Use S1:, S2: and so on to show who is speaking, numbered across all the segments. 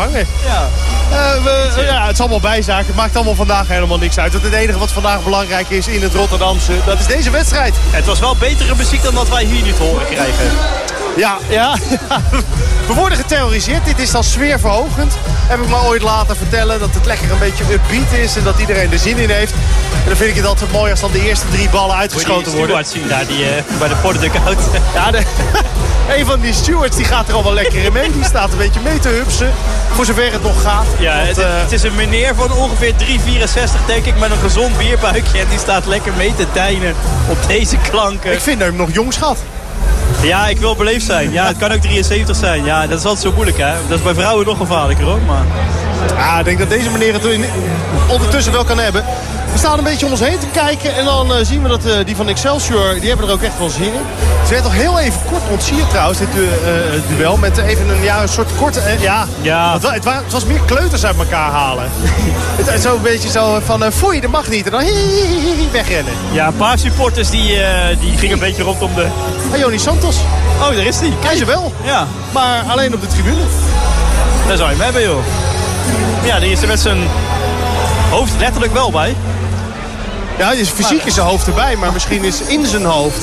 S1: hangen.
S2: Ja.
S1: Het is allemaal bijzaak. Het maakt allemaal vandaag helemaal niks uit. Want het enige wat vandaag belangrijk is in het Rotterdamse, dat is deze wedstrijd.
S2: Het was wel betere muziek dan dat wij hier nu te horen krijgen.
S1: Ja. We worden geterroriseerd. Dit is dan sfeerverhogend. Heb ik me ooit laten vertellen dat het lekker een beetje upbeat is en dat iedereen er zin in heeft. En dan vind ik het altijd mooi als dan de eerste 3 ballen uitgeschoten worden.
S2: Moet je die steward zien daar, die bij de portdugout.
S1: Ja, een van die stewards die gaat er al wel lekker in mee. Die staat een beetje mee te hupsen. Voor zover het nog gaat.
S2: Ja, het is een meneer van ongeveer 3,64 denk ik met een gezond bierbuikje. En die staat lekker mee te deinen op deze klanken.
S1: Ik vind hem nog jong schat.
S2: Ja, ik wil beleefd zijn. Ja, het kan ook 73 zijn. Ja, dat is altijd zo moeilijk, hè. Dat is bij vrouwen nog gevaarlijker, hoor. Maar...
S1: Ja, ik denk dat deze meneer het ondertussen wel kan hebben. We staan een beetje om ons heen te kijken. En dan zien we dat die van Excelsior, die hebben er ook echt wel zin in. Ze werd nog heel even kort ontsierd trouwens, dit duel. Met even een soort korte... Het was meer kleuters uit elkaar halen. Het zo een beetje zo van, foei, dat mag niet. En dan wegrennen.
S2: Ja, een paar supporters die gingen een beetje rondom de...
S1: Johnny Santos.
S2: Oh, daar is hij.
S1: Kijk ze wel.
S2: Ja.
S1: Maar alleen op de tribune.
S2: Daar zou je hem hebben, joh. Ja, die is er met zijn hoofd letterlijk wel bij.
S1: Ja, dus fysiek is zijn hoofd erbij, maar misschien is in zijn hoofd...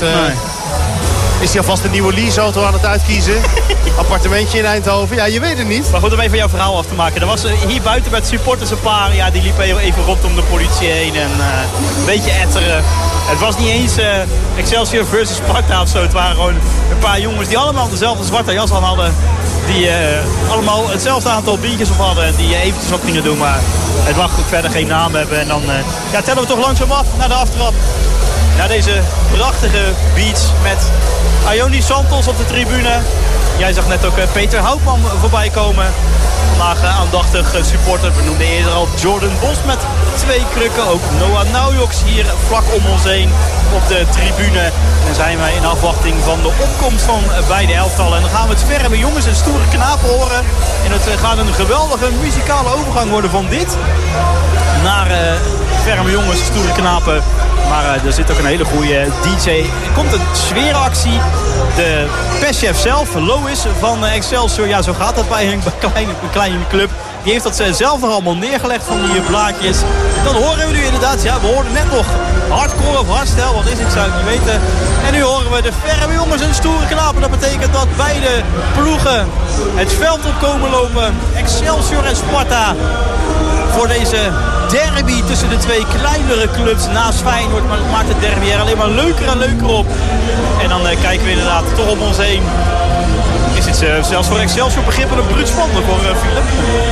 S1: Is hij alvast een nieuwe leaseauto aan het uitkiezen? Appartementje in Eindhoven? Ja, je weet het niet.
S2: Maar goed, om even jouw verhaal af te maken. Er was hier buiten met supporters een paar... Ja, die liepen even rondom de politie heen en een beetje etteren. Het was niet eens Excelsior versus Sparta of zo. Het waren gewoon een paar jongens die allemaal dezelfde zwarte jas aan hadden. Die allemaal hetzelfde aantal biertjes op hadden. En die eventjes wat gingen doen. Maar het mag ook verder geen naam hebben. En dan tellen we toch langzaam af naar de aftrap. Naar deze prachtige beach met Ioni Santos op de tribune. Jij zag net ook Peter Houtman voorbij komen. Vandaag aandachtig supporter. We noemden eerder al Jordan Bos met 2 krukken. Ook Noah Naujoks hier vlak om ons heen op de tribune. En dan zijn wij in afwachting van de opkomst van beide elftallen. En dan gaan we het ferme jongens en stoere knapen horen. En het gaat een geweldige muzikale overgang worden van dit naar ferme jongens, stoere knapen. Maar er zit ook een hele goede DJ. Er komt een sfeeractie. De perschef zelf, Lois van Excelsior. Ja, zo gaat dat bij een kleine club. Die heeft dat zelf nog allemaal neergelegd van die blaadjes. Dan horen we nu inderdaad, ja, we hoorden net nog hardcore of hardstyle. Wat is het, zou ik niet weten. En nu horen we de ferme jongens en stoere knapen. Dat betekent dat beide ploegen het veld op komen lopen. Excelsior en Sparta. Voor deze derby tussen de 2 kleinere clubs naast Feyenoord. Maar dat maakt het derby er alleen maar leuker en leuker op. En dan kijken we inderdaad toch om ons heen. Is het zelfs voor Excelsior begrippen een bruut spannend voor Philip.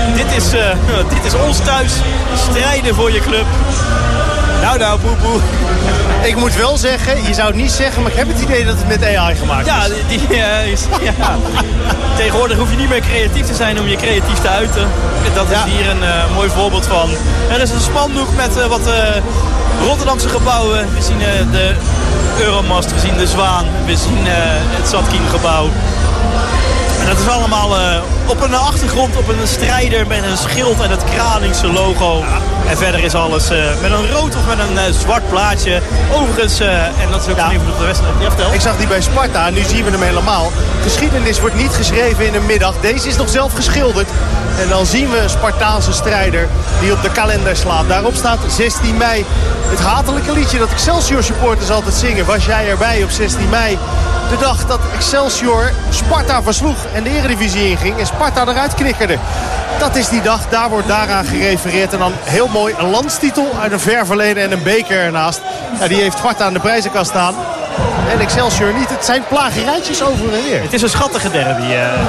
S2: Dit is ons thuis. Strijden voor je club. Nou, boe.
S1: Ik moet wel zeggen, je zou het niet zeggen, maar ik heb het idee dat het met AI gemaakt is.
S2: Ja. Tegenwoordig hoef je niet meer creatief te zijn om je creatief te uiten. Dat is hier een mooi voorbeeld van. Er is een spandoek met wat Rotterdamse gebouwen. We zien de Euromast, we zien de Zwaan, we zien het Zatkin-gebouw. En dat is allemaal op een achtergrond, op een strijder met een schild en het Kralingse logo. Ja. En verder is alles met een rood of met een zwart plaatje. Overigens, en dat is ook een van de wedstrijd.
S1: Ik zag die bij Sparta, nu zien we hem helemaal. Geschiedenis wordt niet geschreven in een middag. Deze is nog zelf geschilderd. En dan zien we een Spartaanse strijder die op de kalender slaat. Daarop staat 16 mei. Het hatelijke liedje dat Excelsior supporters altijd zingen. Was jij erbij op 16 mei? De dag dat Excelsior Sparta versloeg en de Eredivisie inging en Sparta eruit knikkerde. Dat is die dag, daar wordt daaraan gerefereerd. En dan heel mooi een landstitel uit een ver verleden en een beker ernaast. Ja, die heeft Sparta aan de prijzenkast staan. En Excelsior niet. Het zijn plagerijtjes over en weer.
S2: Het is een schattige derby.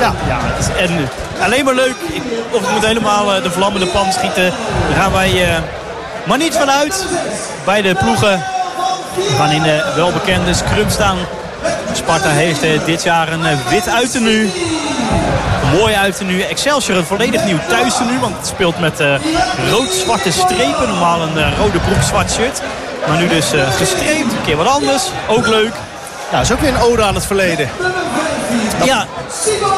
S2: En alleen maar leuk. Of het moet helemaal de vlam in de pan schieten. Daar gaan wij maar niet vanuit. Beide ploegen gaan in de welbekende scrum staan. Sparta heeft dit jaar een wit uiternu. Een mooi uiternu. Excelsior een volledig nieuw thuistenu. Want het speelt met rood-zwarte strepen. Normaal een rode broek, zwart shirt. Maar nu dus gestreept. Een keer wat anders. Ook leuk.
S1: Ja, is ook weer een ode aan het verleden.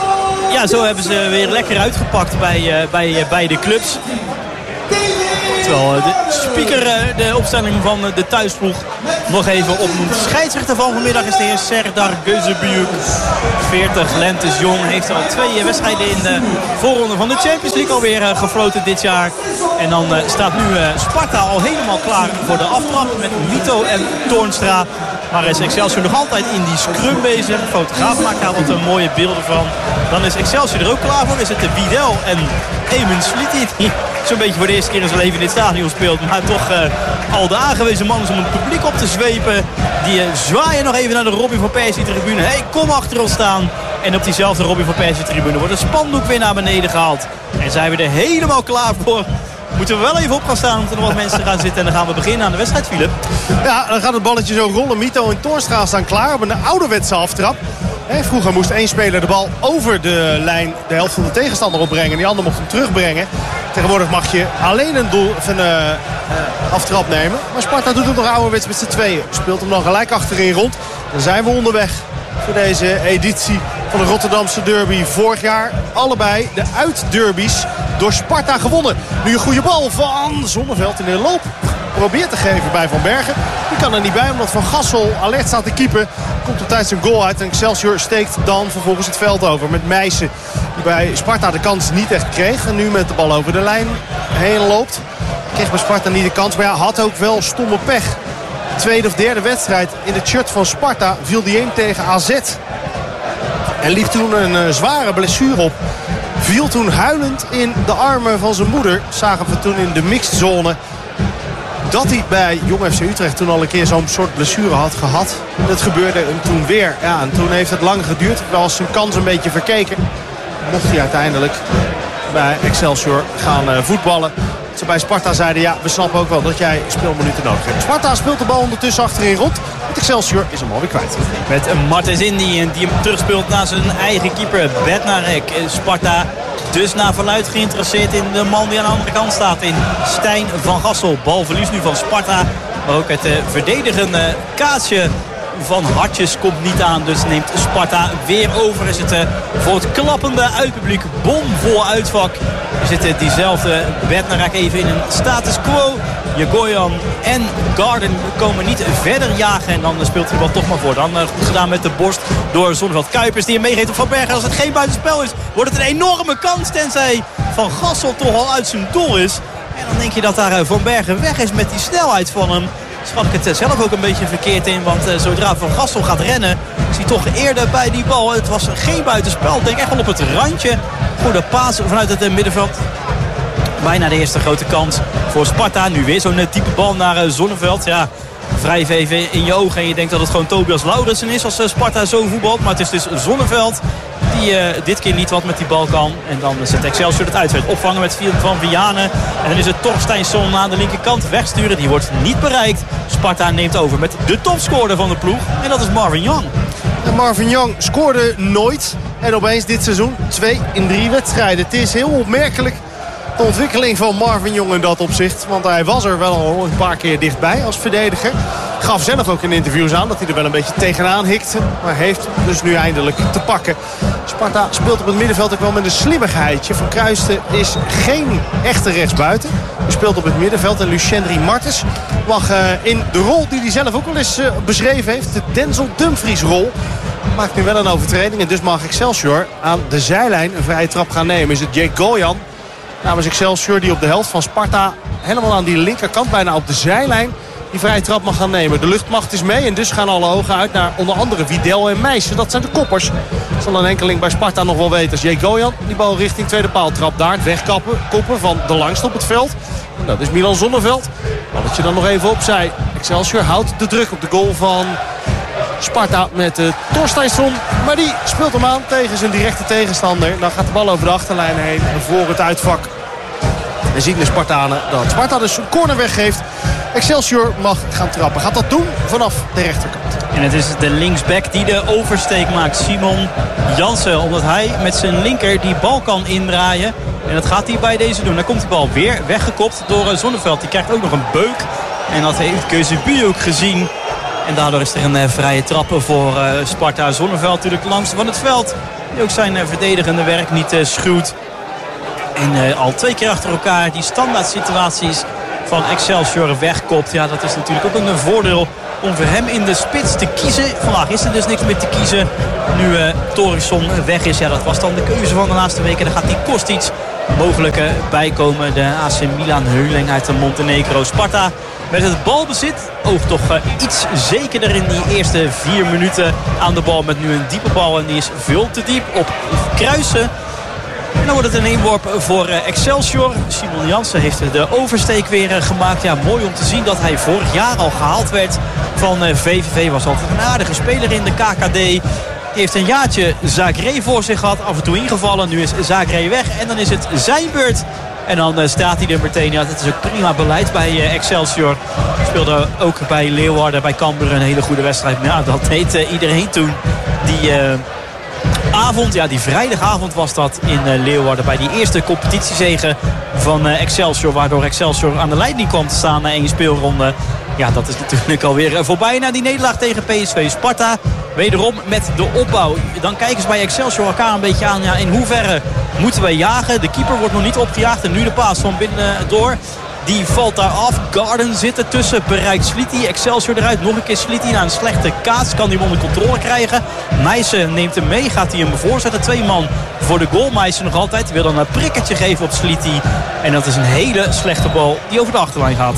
S2: Ja, zo hebben ze weer lekker uitgepakt bij beide clubs. terwijl de speaker de opstelling van de thuisploeg nog even opnoemt. Scheidsrechter van vanmiddag is de heer Serdar Gözebuyuk. 40, Lentes Jong, heeft al 2 wedstrijden in de voorronde van de Champions League alweer gefloten dit jaar. En dan staat nu Sparta al helemaal klaar voor de aftrap met Mito en Toornstra. Maar is Excelsior nog altijd in die scrum bezig. De fotograaf maakt daar wat mooie beelden van. Dan is Excelsior er ook klaar voor. Is het de Widel en Eamon Sliti die zo'n beetje voor de eerste keer in zijn leven in dit stadion speelt. Maar toch al de aangewezen man is om het publiek op te zwepen. Die zwaaien nog even naar de Robin van Persie tribune. Hey, kom achter ons staan. En op diezelfde Robin van Persie tribune wordt een spandoek weer naar beneden gehaald. En zijn we er helemaal klaar voor. Moeten we wel even op gaan staan om er nog wat mensen te gaan zitten. En dan gaan we beginnen aan de wedstrijd, Philip.
S1: Ja, dan gaat het balletje zo rollen. Mito en Toornstra staan klaar op een ouderwetse aftrap. Vroeger moest één speler de bal over de lijn de helft van de tegenstander opbrengen. En die ander mocht hem terugbrengen. Tegenwoordig mag je alleen een aftrap nemen. Maar Sparta doet het nog ouderwets met z'n tweeën. Speelt hem dan gelijk achterin rond. Dan zijn we onderweg voor deze editie van de Rotterdamse derby. Vorig jaar allebei de uitderbies door Sparta gewonnen. Nu een goede bal van Zonneveld in de loop. Probeert te geven bij Van Bergen. Die kan er niet bij omdat Van Gassel alert staat te keeper. Komt op tijd zijn goal uit. En Excelsior steekt dan vervolgens het veld over met Meijsen. Die bij Sparta de kans niet echt kreeg. En nu met de bal over de lijn heen loopt. Kreeg bij Sparta niet de kans. Maar ja, had ook wel stomme pech. Tweede of derde wedstrijd in het shirt van Sparta viel die in tegen AZ. En liep toen een zware blessure op. Viel toen huilend in de armen van zijn moeder. Zagen we toen in de mixedzone dat hij bij Jong FC Utrecht toen al een keer zo'n soort blessure had gehad. Dat gebeurde hem toen weer. Ja, en toen heeft het lang geduurd. Wel was zijn kans een beetje verkeken. Mocht hij uiteindelijk bij Excelsior gaan voetballen. Ze bij Sparta zeiden, ja, we snappen ook wel dat jij speelminuten nodig hebt. Sparta speelt de bal ondertussen achterin rond. Het Excelsior is hem alweer kwijt.
S2: Met Martens Indy die hem terugspeelt naar zijn eigen keeper Bednarek. Sparta dus naar verluid geïnteresseerd in de man die aan de andere kant staat. In Stijn van Gassel. Balverlies nu van Sparta. Maar ook het verdedigende Kaatje van Hartjes komt niet aan. Dus neemt Sparta weer over. Is het voor het klappende uitpubliek bomvol uitvak. Er zit diezelfde Bednarek even in een status quo. Jagoyan en Garden komen niet verder jagen. En dan speelt hij de bal toch maar voor. Dan goed gedaan met de borst door Zonneveld. Kuipers die hem meegeeft op Van Bergen. Als het geen buitenspel is, wordt het een enorme kans. Tenzij Van Gassel toch al uit zijn doel is. En dan denk je dat daar Van Bergen weg is met die snelheid van hem. Schat ik het zelf ook een beetje verkeerd in. Want zodra Van Gassel gaat rennen, is hij toch eerder bij die bal. Het was geen buitenspel. Ik denk echt wel op het randje. Goede paas vanuit het middenveld. Bijna de eerste grote kans voor Sparta. Nu weer zo'n diepe bal naar Zonneveld. Ja, wrijf even in je ogen en je denkt dat het gewoon Tobias Laurensen is als Sparta zo voetbalt. Maar het is dus Zonneveld die dit keer niet wat met die bal kan. En dan zet Excelsior het uit. Opvangen met Van Vianen. En dan is het Torsteinsson aan de linkerkant wegsturen. Die wordt niet bereikt. Sparta neemt over met de topscorer van de ploeg. En dat is Marvin Young.
S1: En Marvin Young scoorde nooit. En opeens dit seizoen 2 in 3 wedstrijden. Het is heel opmerkelijk. De ontwikkeling van Marvin Young in dat opzicht. Want hij was er wel al een paar keer dichtbij als verdediger. Gaf zelf ook in interviews aan dat hij er wel een beetje tegenaan hikte. Maar heeft dus nu eindelijk te pakken. Sparta speelt op het middenveld ook wel met een slimmigheidje. Van Kruisten is geen echte rechtsbuiten. Hij speelt op het middenveld. En Lucien Martens mag in de rol die hij zelf ook al eens beschreven heeft. De Denzel Dumfries rol. Maakt nu wel een overtreding. En dus mag Excelsior aan de zijlijn een vrije trap gaan nemen. Is het Jake Goyan namens Excelsior die op de helft van Sparta helemaal aan die linkerkant, bijna op de zijlijn, die vrije trap mag gaan nemen. De luchtmacht is mee en dus gaan alle ogen uit naar onder andere Widel en Meijsen. Dat zijn de koppers. Zal een enkeling bij Sparta nog wel weten. Als Jake Goyan die bal richting tweede paal trapt. Daar het wegkoppen van de langste op het veld. En dat is Milan Zonneveld. Balletje dan nog even opzij. Excelsior houdt de druk op de goal van Sparta met Torsteinsson. Maar die speelt hem aan tegen zijn directe tegenstander. Dan gaat de bal over de achterlijn heen en voor het uitvak. En zien de Spartanen dat Sparta dus een corner weggeeft. Excelsior mag gaan trappen. Gaat dat doen vanaf de rechterkant.
S2: En het is de linksback die de oversteek maakt. Simon Jansen. Omdat hij met zijn linker die bal kan indraaien. En dat gaat hij bij deze doen. Dan komt die bal weer weggekopt door Zonneveld. Die krijgt ook nog een beuk. En dat heeft Gözebuyuk gezien. En daardoor is er een vrije trap voor Sparta. Zonneveld natuurlijk langs van het veld. Die ook zijn verdedigende werk niet schuwt. En al 2 keer achter elkaar die standaard situaties van Excelsior wegkopt. Ja, dat is natuurlijk ook een voordeel om voor hem in de spits te kiezen. Vandaag is er dus niks meer te kiezen. Nu Torisson weg is, ja, dat was dan de keuze van de laatste weken. Dan gaat die Kostic mogelijk bijkomen. De AC Milan Heuling uit de Montenegro. Sparta met het balbezit oogt toch iets zekerder in die eerste 4 minuten aan de bal. Met nu een diepe bal en die is veel te diep op Kruisen. En dan wordt het een inworp voor Excelsior. Simon Jansen heeft de oversteek weer gemaakt. Ja, mooi om te zien dat hij vorig jaar al gehaald werd van VVV. Was altijd een aardige speler in de KKD. Die heeft een jaartje Zagré voor zich gehad. Af en toe ingevallen. Nu is Zagré weg. En dan is het zijn beurt. En dan staat hij er meteen. Ja, dat is ook prima beleid bij Excelsior. Speelde ook bij Leeuwarden, bij Cambuur een hele goede wedstrijd. Maar ja, dat deed iedereen toen. Die avond, ja, die vrijdagavond was dat in Leeuwarden. Bij die eerste competitiezege van Excelsior. Waardoor Excelsior aan de leiding kwam te staan na 1 speelronde. Ja, dat is natuurlijk alweer voorbij na die nederlaag tegen PSV. Sparta wederom met de opbouw. Dan kijken ze bij Excelsior elkaar een beetje aan. Ja, in hoeverre moeten wij jagen? De keeper wordt nog niet opgejaagd. En nu de paas van binnen door. Die valt daar af. Garden zit ertussen. Bereikt Sliti. Excelsior eruit. Nog een keer Sliti na een slechte kaats. Kan hij hem onder controle krijgen. Meijsen neemt hem mee. Gaat hij hem voorzetten. 2 man voor de goal. Meijsen nog altijd. Wil dan een prikkertje geven op Sliti. En dat is een hele slechte bal die over de achterlijn gaat.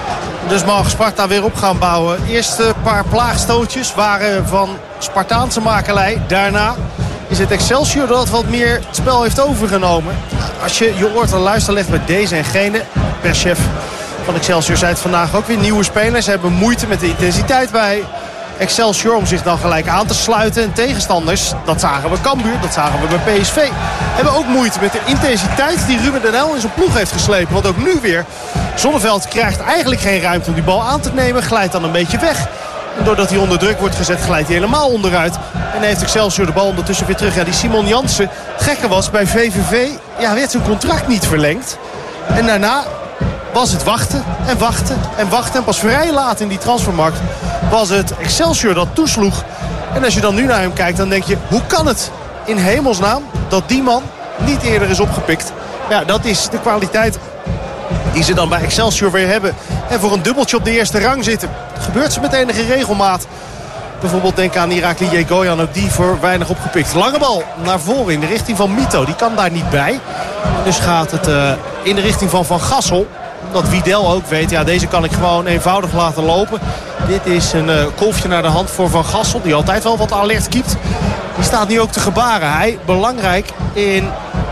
S1: Dus mag Sparta weer op gaan bouwen. Eerste paar plaagstootjes waren van Spartaanse makelij. Daarna is het Excelsior dat wat meer het spel heeft overgenomen. Als je je oor te luisteren legt bij deze en gene. Perschef van Excelsior zei het vandaag ook weer. Nieuwe spelers hebben moeite met de intensiteit bij Excelsior om zich dan gelijk aan te sluiten. En tegenstanders, dat zagen we Cambuur, dat zagen we bij PSV. Hebben ook moeite met de intensiteit die Ruben Den Uyl in zijn ploeg heeft geslepen. Want ook nu weer, Zonneveld krijgt eigenlijk geen ruimte om die bal aan te nemen. Glijdt dan een beetje weg. En doordat hij onder druk wordt gezet, glijdt hij helemaal onderuit. En heeft Excelsior de bal ondertussen weer terug. Ja, die Simon Jansen, gekke was bij VVV. Ja, werd zijn contract niet verlengd. En daarna was het wachten en wachten en wachten. En pas vrij laat in die transfermarkt was het Excelsior dat toesloeg. En als je dan nu naar hem kijkt, dan denk je, hoe kan het in hemelsnaam dat die man niet eerder is opgepikt? Ja, dat is de kwaliteit die ze dan bij Excelsior weer hebben. En voor een dubbeltje op de eerste rang zitten. Gebeurt ze met enige regelmaat. Bijvoorbeeld denk aan Irakli Yegoyan, ook die voor weinig opgepikt. Lange bal naar voren in de richting van Mito. Die kan daar niet bij. Dus gaat het in de richting van Van Gassel. Dat Widel ook weet, ja, deze kan ik gewoon eenvoudig laten lopen. Dit is een kolfje naar de hand voor Van Gassel. Die altijd wel wat alert keept. Die staat nu ook te gebaren. Hij belangrijk in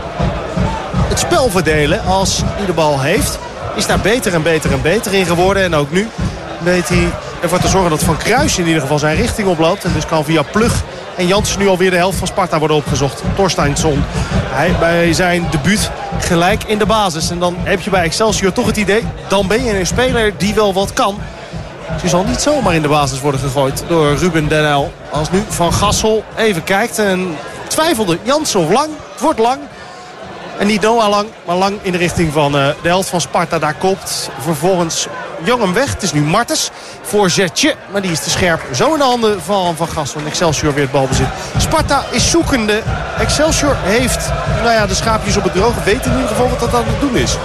S1: het spel verdelen als hij de bal heeft. Is daar beter en beter en beter in geworden. En ook nu weet hij ervoor te zorgen dat Van Kruijs in ieder geval zijn richting oploopt. En dus kan via Plug en Jansen nu alweer de helft van Sparta worden opgezocht. Torsteinsson, hij bij zijn debuut gelijk in de basis. En dan heb je bij Excelsior toch het idee, dan ben je een speler die wel wat kan. Dus je zal niet zomaar in de basis worden gegooid door Ruben Den Uyl. Als nu Van Gassel even kijkt en twijfelde Jansen of Lang. Het wordt Lang. En niet Noah Lang, maar Lang in de richting van de helft van Sparta. Daar kopt vervolgens Jong hem weg. Het is nu Martens. Voorzetje, maar die is te scherp. Zo in de handen van Gassel. En Excelsior weer het balbezit. Sparta is zoekende. Excelsior heeft de schaapjes op het droog. Weet in ieder geval wat dat aan het doen is.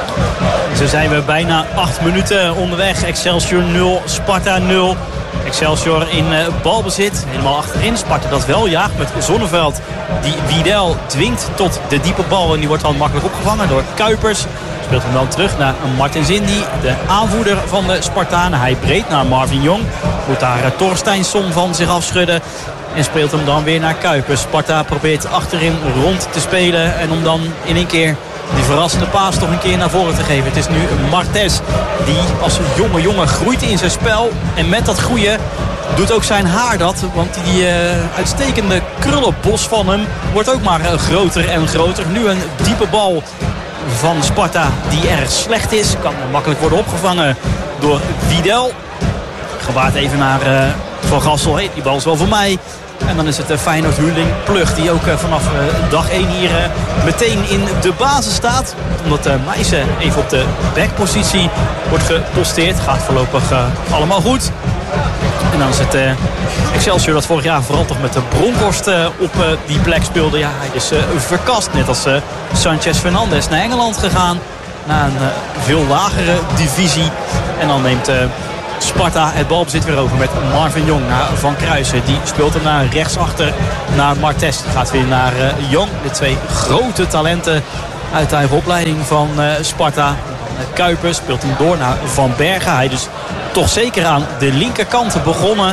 S2: Zo zijn we bijna 8 minuten onderweg. Excelsior 0, Sparta 0. Excelsior in balbezit. Helemaal achterin. Sparta dat wel jaagt met Zonneveld. Die Widel dwingt tot de diepe bal. En die wordt dan makkelijk opgevangen door Kuipers. Speelt hem dan terug naar Martin Zindi. De aanvoerder van de Spartanen. Hij breed naar Marvin Jong. Moet daar Torsteinsson van zich afschudden. En speelt hem dan weer naar Kuipers. Sparta probeert achterin rond te spelen. En om dan in één keer die verrassende paas toch een keer naar voren te geven. Het is nu Martes die als jonge groeit in zijn spel. En met dat groeien doet ook zijn haar dat. Want die uitstekende krullenbos van hem wordt ook maar groter en groter. Nu een diepe bal van Sparta die erg slecht is. Kan makkelijk worden opgevangen door Widel. Gewaard even naar Van Gassel. Hey, die bal is wel voor mij. En dan is het Feyenoord Huurling Plug die ook vanaf dag 1 hier meteen in de basis staat. Omdat Meijsen even op de backpositie wordt geposteerd. Gaat voorlopig allemaal goed. En dan is het Excelsior dat vorig jaar vooral toch met de Bronkhorst op die plek speelde. Ja, hij is verkast. Net als Sanchez Fernandes naar Engeland gegaan. naar een veel lagere divisie. En dan neemt Sparta het balbezit weer over met Marvin Jong naar Van Kruijsen. Die speelt hem naar rechtsachter naar Martes. Die gaat weer naar Jong. De twee grote talenten uit de eigen opleiding van Sparta. Kuipers speelt hem door naar Van Bergen. Hij dus toch zeker aan de linkerkant begonnen.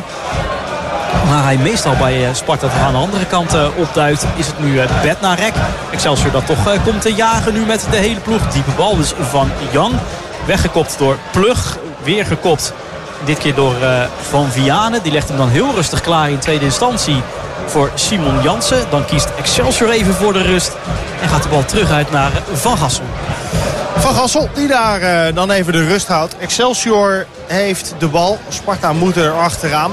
S2: Waar hij meestal bij Sparta aan de andere kant opduikt, is het nu Bednarek. Excelsior dat toch komt te jagen nu met de hele ploeg. Diepe bal dus van Jan. Weggekopt door Plug. Weer gekopt. Dit keer door Van Vianen. Die legt hem dan heel rustig klaar in tweede instantie voor Simon Jansen. Dan kiest Excelsior even voor de rust. En gaat de bal terug uit naar Van Gassel.
S1: Van Gassel die daar dan even de rust houdt. Excelsior heeft de bal. Sparta moet er achteraan.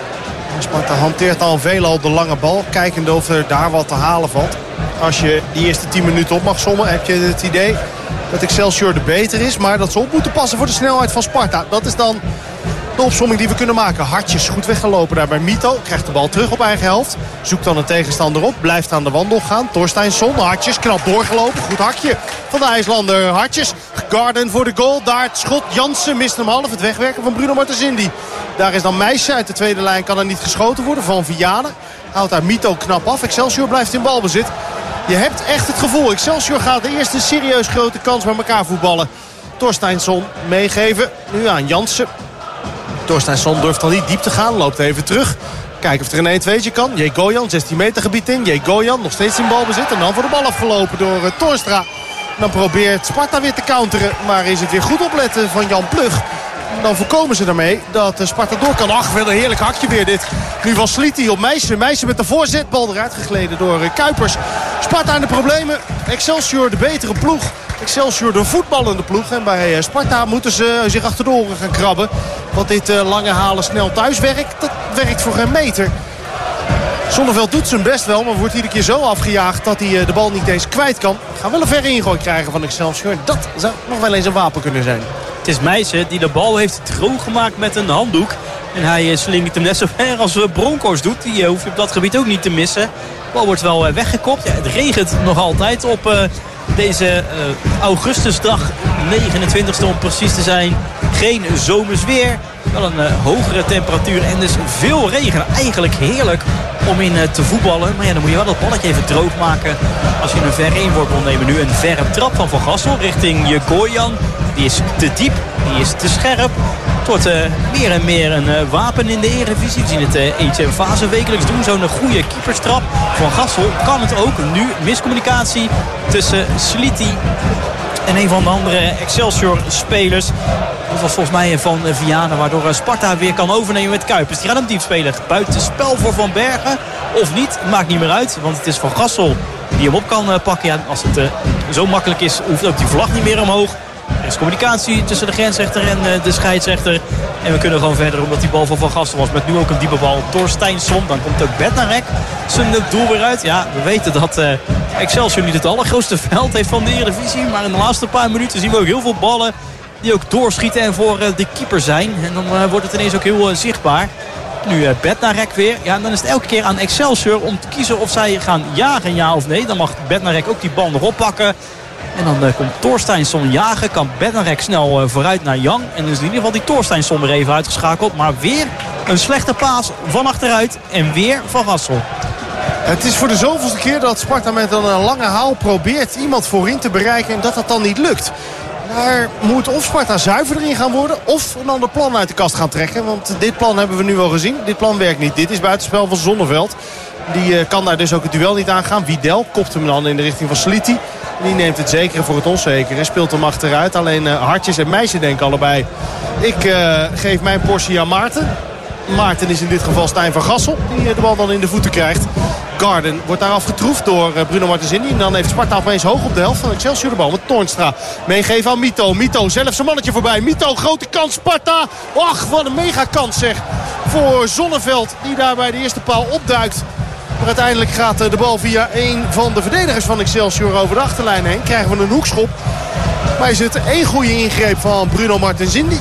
S1: Sparta hanteert al veelal de lange bal. Kijkende of er daar wat te halen valt. Als je die eerste 10 minuten op mag sommen, heb je het idee dat Excelsior de beter is. Maar dat ze op moeten passen voor de snelheid van Sparta. Dat is dan de opsomming die we kunnen maken. Hartjes goed weggelopen daar bij Mito. Krijgt de bal terug op eigen helft. Zoekt dan een tegenstander op. Blijft aan de wandel gaan. Torsteinsson. Hartjes knap doorgelopen. Goed hakje van de IJslander. Hartjes. Garden voor de goal. Daar het schot. Jansen mist hem half. Het wegwerken van Bruno Martensindi. Daar is dan Meijsen uit de tweede lijn. Kan er niet geschoten worden. Van Vianen. Houdt daar Mito knap af. Excelsior blijft in balbezit. Je hebt echt het gevoel. Excelsior gaat de eerste serieus grote kans bij elkaar voetballen. Torsteinsson meegeven. Nu aan Jansen. Torsteinsson durft dan niet diep te gaan. Loopt even terug. Kijken of er een 1-2'tje kan. J. Gojan, 16 meter gebied in. J. Gojan nog steeds in balbezit. En dan voor de bal afgelopen door Toornstra. Dan probeert Sparta weer te counteren. Maar is het weer goed opletten van Jan Plug. Dan voorkomen ze daarmee dat Sparta door kan. Ach, wel een heerlijk hakje weer dit. Nu van Sliti op Meijsen. Meijsen met de voorzet. Bal eruit gegleden door Kuipers. Sparta in de problemen. Excelsior de betere ploeg. Excelsior de voetballende ploeg. En bij Sparta moeten ze zich achter de oren gaan krabben. Want dit lange halen snel thuiswerk, dat werkt voor geen meter. Zonneveld doet zijn best wel, maar wordt iedere keer zo afgejaagd dat hij de bal niet eens kwijt kan. Gaan wel een verre ingooi krijgen van Excelsior. Dat zou nog wel eens een wapen kunnen zijn.
S2: Het is Meijsen die de bal heeft droog gemaakt met een handdoek. En hij slingert hem net zo ver als Bronkhorst doet. Die hoef je op dat gebied ook niet te missen. De bal wordt wel weggekopt. Ja, het regent nog altijd op deze augustusdag. 29e om precies te zijn. Geen zomers weer. Wel een hogere temperatuur en dus veel regen. Eigenlijk heerlijk om in te voetballen. Maar ja, dan moet je wel dat balletje even droog maken. Als je een ver inworp wil nemen. Nu een verre trap van Gassel richting Jegoyan. Die is te diep. Die is te scherp. Het wordt meer en meer een wapen in de Eredivisie. We zien het ECM-fase wekelijks doen. Zo'n goede keeperstrap van Gassel kan het ook. Nu miscommunicatie tussen Sliti en een van de andere Excelsior-spelers. Dat was volgens mij van Vianen, waardoor Sparta weer kan overnemen met Kuipers. Die gaat hem diep spelen. Buitenspel voor Van Bergen of niet, het maakt niet meer uit. Want het is Van Gassel die hem op kan pakken. Ja, als het zo makkelijk is, hoeft ook die vlag niet meer omhoog. Er is communicatie tussen de grensrechter en de scheidsrechter. En we kunnen gewoon verder omdat die bal van Gassel was. Met nu ook een diepe bal door Steinsson. Dan komt ook Bednarek zijn doel weer uit. Ja, we weten dat Excelsior niet het allergrootste veld heeft van de Eredivisie. Maar in de laatste paar minuten zien we ook heel veel ballen die ook doorschieten en voor de keeper zijn. En dan wordt het ineens ook heel zichtbaar. Nu Bednarek weer. Ja, en dan is het elke keer aan Excelsior om te kiezen of zij gaan jagen, ja of nee. Dan mag Bednarek ook die bal nog oppakken. En dan komt Torsteinsson jagen. Kan Bednarek snel vooruit naar Jan. En dus in ieder geval die Torsteinsson weer even uitgeschakeld. Maar weer een slechte paas van achteruit. En weer Van Gassel.
S1: Het is voor de zoveelste keer dat Sparta met een lange haal probeert iemand voorin te bereiken. En dat dat dan niet lukt. Daar moet of Sparta zuiverder in gaan worden. Of een ander plan uit de kast gaan trekken. Want dit plan hebben we nu al gezien. Dit plan werkt niet. Dit is buitenspel van Zonneveld. Die kan daar dus ook het duel niet aangaan. Widel kopt hem dan in de richting van Sliti. Die neemt het zekere voor het onzekere. Speelt hem achteruit. Alleen Hartjes en Meijsen denken allebei. Ik geef mijn portie aan Maarten. Maarten is in dit geval Stijn van Gassel. Die de bal dan in de voeten krijgt. Garden wordt daar afgetroefd door Bruno Martensindi. En dan heeft Sparta opeens hoog op de helft van Excelsior de bal met Toornstra. Meegeven aan Mito. Mito zelf zijn mannetje voorbij. Mito, grote kans. Sparta. Ach, wat een mega kans zeg. Voor Zonneveld die daar bij de eerste paal opduikt. Maar uiteindelijk gaat de bal via een van de verdedigers van Excelsior over de achterlijn heen. Krijgen we een hoekschop. Maar is het één goede ingreep van Bruno Martensindi.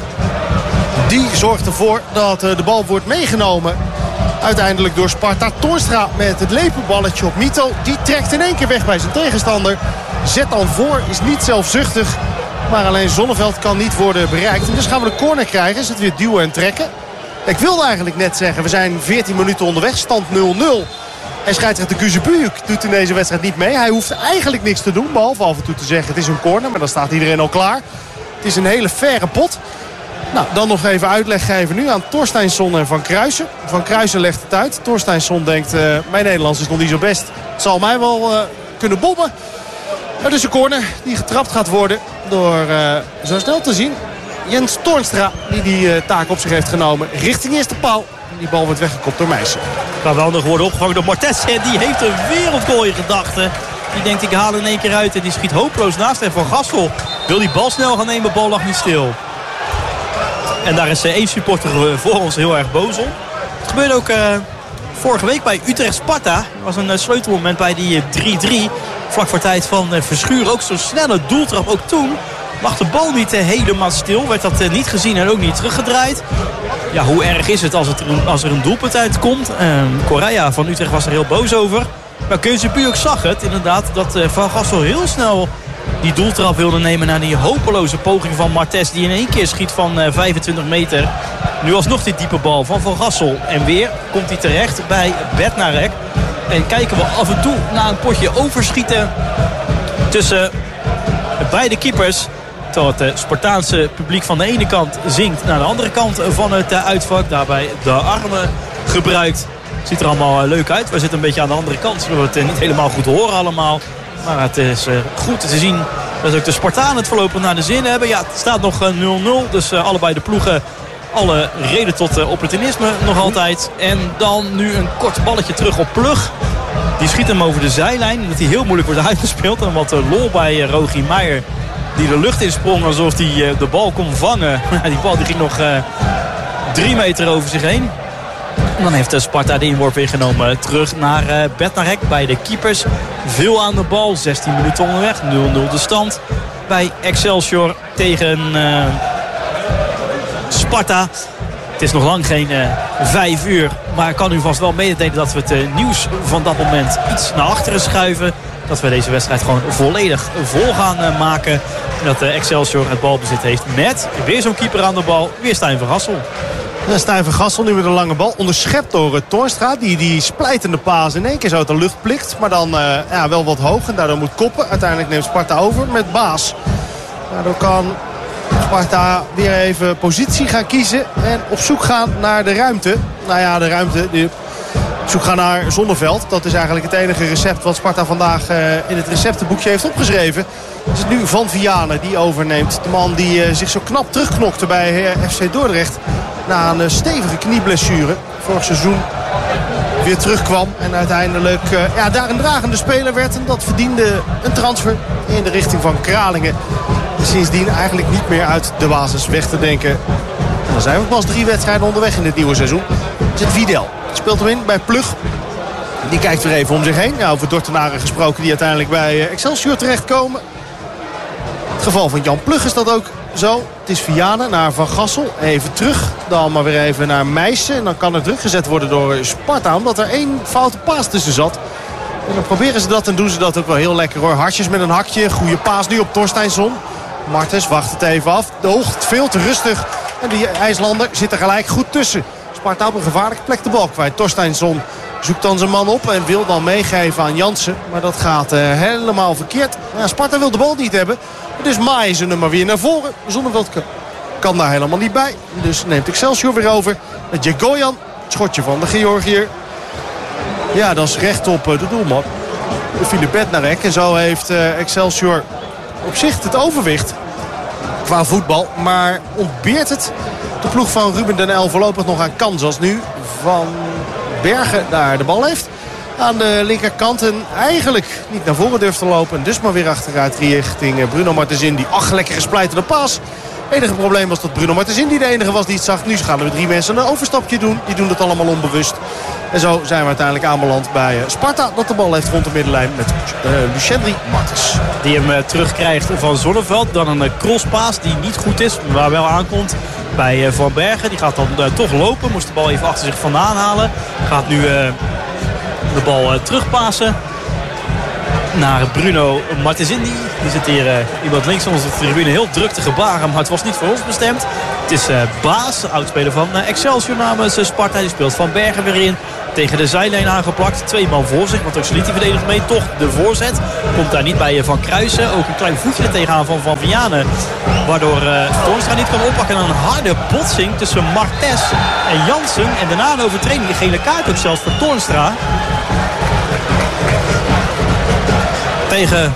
S1: Die zorgt ervoor dat de bal wordt meegenomen. Uiteindelijk door Sparta. Toornstra met het lepelballetje op Mito. Die trekt in één keer weg bij zijn tegenstander. Zet dan voor. Is niet zelfzuchtig. Maar alleen Zonneveld kan niet worden bereikt. En dus gaan we de corner krijgen. Is het weer duwen en trekken. Ik wilde eigenlijk net zeggen, we zijn 14 minuten onderweg. Stand 0-0. En scheidsrechter Guzebujuk doet in deze wedstrijd niet mee. Hij hoeft eigenlijk niks te doen. Behalve af en toe te zeggen, het is een corner. Maar dan staat iedereen al klaar. Het is een hele faire pot. Nou, dan nog even uitleg geven nu aan Torsteinsson en Van Kruijsen. Van Kruijsen legt het uit. Torsteinsson denkt, mijn Nederlands is nog niet zo best. Het zal mij wel kunnen bommen. Het is een corner die getrapt gaat worden door, zo snel te zien, Jens Toornstra. Die taak op zich heeft genomen richting eerste paal. Die bal wordt weggekopt door Meijsen.
S2: Kan wel nog worden opgevangen door Martes. Die heeft een wereldgooie gedachte. Die denkt, ik haal in één keer uit. En die schiet hopeloos naast. En Van Gassel wil die bal snel gaan nemen. De bal lag niet stil. En daar is één supporter voor ons heel erg boos om. Het gebeurde ook vorige week bij Utrecht-Sparta. Er was een sleutelmoment bij die 3-3. Vlak voor tijd van Verschuren. Ook zo'n snelle doeltrap. Ook toen lag de bal niet helemaal stil. Werd dat niet gezien en ook niet teruggedraaid. Ja, hoe erg is het als er een doelpunt uitkomt? Correa van Utrecht was er heel boos over. Maar Guzebujuk zag het inderdaad dat Van Gassel heel snel die doeltrap wilde nemen naar die hopeloze poging van Martes. Die in één keer schiet van 25 meter. Nu alsnog die diepe bal van Van Gassel. En weer komt hij terecht bij Bednarek. En kijken we af en toe naar een potje overschieten tussen beide keepers. Terwijl het Spartaanse publiek van de ene kant zingt naar de andere kant van het uitvak. Daarbij de armen gebruikt. Ziet er allemaal leuk uit. We zitten een beetje aan de andere kant. Zodat we het niet helemaal goed horen allemaal. Maar het is goed te zien dat ook de Spartanen het voorlopig naar de zin hebben. Ja, het staat nog 0-0. Dus allebei de ploegen alle reden tot opportunisme nog altijd. En dan nu een kort balletje terug op Plug. Die schiet hem over de zijlijn. Dat hij heel moeilijk wordt uitgespeeld. En wat lol bij Rogier Meijer. Die de lucht insprong alsof hij de bal kon vangen. Die bal die ging nog 3 meter over zich heen. En dan heeft Sparta de inworp weer genomen. Terug naar Bednarek bij de keepers. Veel aan de bal. 16 minuten onderweg. 0-0 de stand bij Excelsior tegen Sparta. Het is nog lang geen 5 uur. Maar ik kan u vast wel mededelen dat we het nieuws van dat moment iets naar achteren schuiven. Dat we deze wedstrijd gewoon volledig vol gaan maken. En dat Excelsior het balbezit heeft met weer zo'n keeper aan de bal. Weer Stijn van Gassel.
S1: Stijn van Gassel nu met een lange bal. Onderschept door Toornstra. Die splijtende paas in één keer zo uit de lucht plikt. Maar dan wel wat hoog. En daardoor moet koppen. Uiteindelijk neemt Sparta over met Baas. Daardoor kan Sparta weer even positie gaan kiezen. En op zoek gaan naar de ruimte. Nou ja, de ruimte. Op zoek gaan naar Zonneveld. Dat is eigenlijk het enige recept wat Sparta vandaag in het receptenboekje heeft opgeschreven. Het is nu Van Vianen die overneemt. De man die zich zo knap terugknokte bij FC Dordrecht. Na een stevige knieblessure. Vorig seizoen weer terugkwam. En uiteindelijk daar een dragende speler werd. En dat verdiende een transfer in de richting van Kralingen. En sindsdien eigenlijk niet meer uit de basis weg te denken. En dan zijn we pas 3 wedstrijden onderweg in dit nieuwe seizoen. Het is Vidal. Speelt hem in bij Plug. Die kijkt weer even om zich heen. Ja, over Dordtenaren gesproken die uiteindelijk bij Excelsior terechtkomen. Het geval van Jan Plug is dat ook zo. Het is Vianen naar Van Gassel. Even terug. Dan maar weer even naar Meijsen. En dan kan er druk gezet worden door Sparta. Omdat er 1 foute paas tussen zat. En dan proberen ze dat en doen ze dat ook wel heel lekker hoor. Hartjes met een hakje. Goede paas nu op Torsteinsson. Martens wacht het even af. De hoogte veel te rustig. En die IJslander zit er gelijk goed tussen. Sparta op een gevaarlijke plek de bal kwijt. Torsteinsson zoekt dan zijn man op en wil dan meegeven aan Jansen. Maar dat gaat helemaal verkeerd. Ja, Sparta wil de bal niet hebben. Dus maaien ze hem maar weer naar voren. Zonneveld kan daar helemaal niet bij. Dus neemt Excelsior weer over. Met Djegoyan. Het schotje van de Georgiër. Ja, dat is recht op de doelman. Filip Bednarek. En zo heeft Excelsior op zich het overwicht qua voetbal. Maar ontbeert het de ploeg van Ruben den Uyl voorlopig nog aan kans. Als nu Van Bergen daar de bal heeft aan de linkerkant. En eigenlijk niet naar voren durft te lopen. En dus maar weer achteruit richting Bruno Martensin. Die lekker gesplijtende paas. Het enige probleem was dat Bruno Martensin die de enige was die het zag. Nu gaan er 3 mensen een overstapje doen. Die doen dat allemaal onbewust. En zo zijn we uiteindelijk aanbeland bij Sparta. Dat de bal heeft rond de middenlijn met Luchendri Martens.
S2: Die hem terugkrijgt van Zonneveld. Dan een crosspaas die niet goed is. Waar wel aankomt bij Van Bergen. Die gaat dan toch lopen. Moest de bal even achter zich vandaan halen. Gaat nu de bal terugpassen naar Bruno Martensin. Die Er zit hier iemand links van onze tribune heel druk te gebaren. Maar het was niet voor ons bestemd. Het is Baas, oudspeler van Excelsior namens Sparta. Die speelt Van Bergen weer in. Tegen de zijlijn aangeplakt. 2 man voor zich. Want ook Sliti verdedigt mee. Toch de voorzet. Komt daar niet bij Van Kruijsen. Ook een klein voetje er tegenaan van Van Vianen. Waardoor Toornstra niet kan oppakken. En een harde botsing tussen Martes en Jansen. En daarna een overtreding. De gele kaart ook zelfs voor Toornstra. Tegen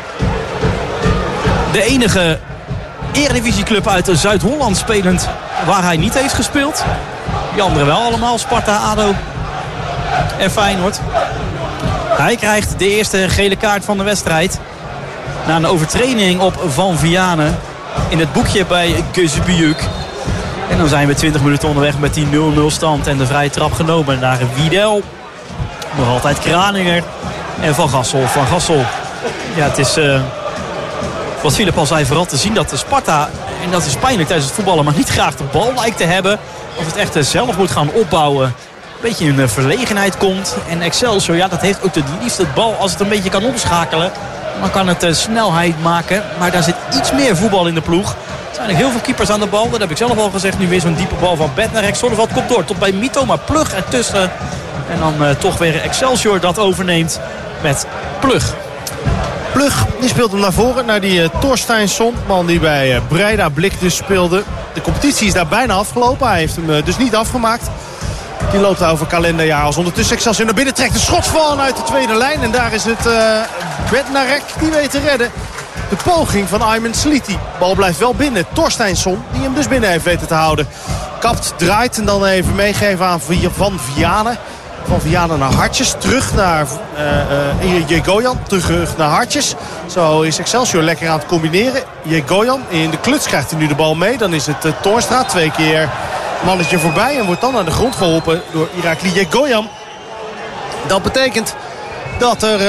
S2: de enige eredivisieclub uit Zuid-Holland spelend waar hij niet heeft gespeeld. Die anderen wel allemaal. Sparta, ADO en Feyenoord. Hij krijgt de eerste gele kaart van de wedstrijd. Na een overtreding op Van Vianen. In het boekje bij Gözebujuk. En dan zijn we 20 minuten onderweg met die 0-0 stand. En de vrije trap genomen naar Wiedel. Nog altijd Kraninger. En Van Gassel. Van Gassel. Ja, het is wat Philip al zei, vooral te zien dat de Sparta, en dat is pijnlijk tijdens het voetballen, maar niet graag de bal lijkt te hebben. Of het echt zelf moet gaan opbouwen. Een beetje in verlegenheid komt. En Excelsior, ja, dat heeft ook de liefst het bal als het een beetje kan omschakelen. Dan kan het snelheid maken. Maar daar zit iets meer voetbal in de ploeg. Er zijn ook heel veel keepers aan de bal. Dat heb ik zelf al gezegd. Nu weer zo'n diepe bal van Bednarek. Zonneveld komt door tot bij Mito, maar Plug ertussen. En dan toch weer Excelsior dat overneemt met Plug.
S1: Plug die speelt hem naar voren, naar die Torsteinsson. Man die bij Breida Blik dus speelde. De competitie is daar bijna afgelopen. Hij heeft hem dus niet afgemaakt. Die loopt over kalenderjaar als ondertussen Excelsior naar binnen trekt. Een schot vanuit de tweede lijn. En daar is het Bednarek die weet te redden. De poging van Ayman Sliti. Bal blijft wel binnen. Torsteinsson die hem dus binnen heeft weten te houden. Kapt, draait en dan even meegeven aan Van Vianen. Van Vianen naar Hartjes. Terug naar Jegoyan. Terug naar Hartjes. Zo is Excelsior lekker aan het combineren. Jegoyan in de kluts krijgt hij nu de bal mee. Dan is het Toornstra 2 keer mannetje voorbij. En wordt dan naar de grond geholpen door Irakli Jegoyan. Dat betekent dat er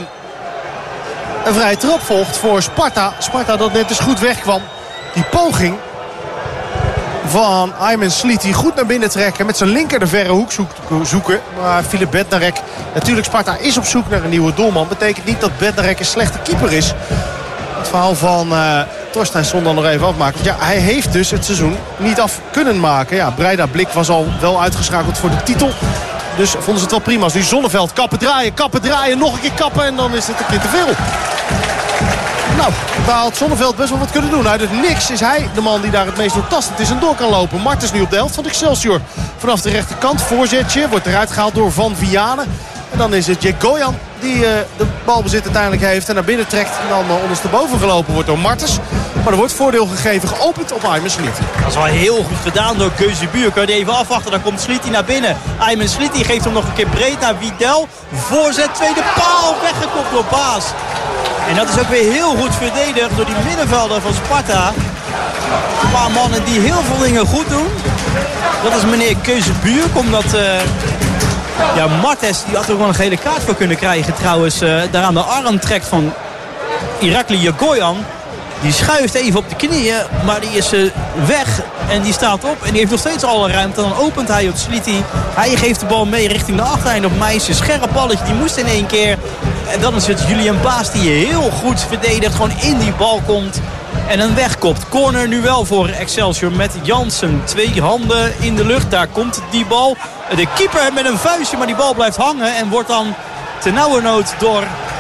S1: een vrije trap volgt voor Sparta. Sparta dat net eens goed wegkwam. Die poging van Ayman Sliti goed naar binnen trekken. Met zijn linker de verre hoek zoeken. Maar Philip Bednarek, natuurlijk Sparta is op zoek naar een nieuwe doelman. Betekent niet dat Bednarek een slechte keeper is. Het verhaal van Torsteinsson dan nog even afmaken. Want ja, hij heeft dus het seizoen niet af kunnen maken. Ja, Breida Blik was al wel uitgeschakeld voor de titel. Dus vonden ze het wel prima. Als nu Zonneveld kappen draaien, nog een keer kappen. En dan is het een keer te veel. Nou, daar had Zonneveld best wel wat kunnen doen. Uit het niks is hij de man die daar het meest doortastend is en door kan lopen. Martens nu op de helft van Excelsior. Vanaf de rechterkant, voorzetje. Wordt eruit gehaald door Van Vianen. En dan is het Jegoyan die de balbezit uiteindelijk heeft. En naar binnen trekt. En dan ondersteboven gelopen wordt door Martens. Maar er wordt voordeel gegeven. Geopend op Ayman Sliti.
S2: Dat is wel heel goed gedaan door Gözebujuk. Kun je even afwachten. Dan komt Sliti naar binnen. Ayman Sliti geeft hem nog een keer breed naar Wiedel. Voorzet, tweede paal. Weggekopt door Baas. En dat is ook weer heel goed verdedigd door die middenvelder van Sparta. Een paar mannen die heel veel dingen goed doen. Dat is meneer Gözebujuk. Omdat Martes, die had er ook wel een gele kaart voor kunnen krijgen trouwens. Daar aan de arm trekt van Irakli Jegoyan. Die schuift even op de knieën, maar die is weg en die staat op. En die heeft nog steeds alle ruimte. Dan opent hij op Sliti. Hij geeft de bal mee richting de achterlijn op Meijsen. Scherp balletje, die moest in één keer. En dan is het Julian Baas die heel goed verdedigt. Gewoon in die bal komt en een wegkopt. Corner nu wel voor Excelsior met Jansen. 2 handen in de lucht, daar komt die bal. De keeper met een vuistje, maar die bal blijft hangen. En wordt dan ternauwernood door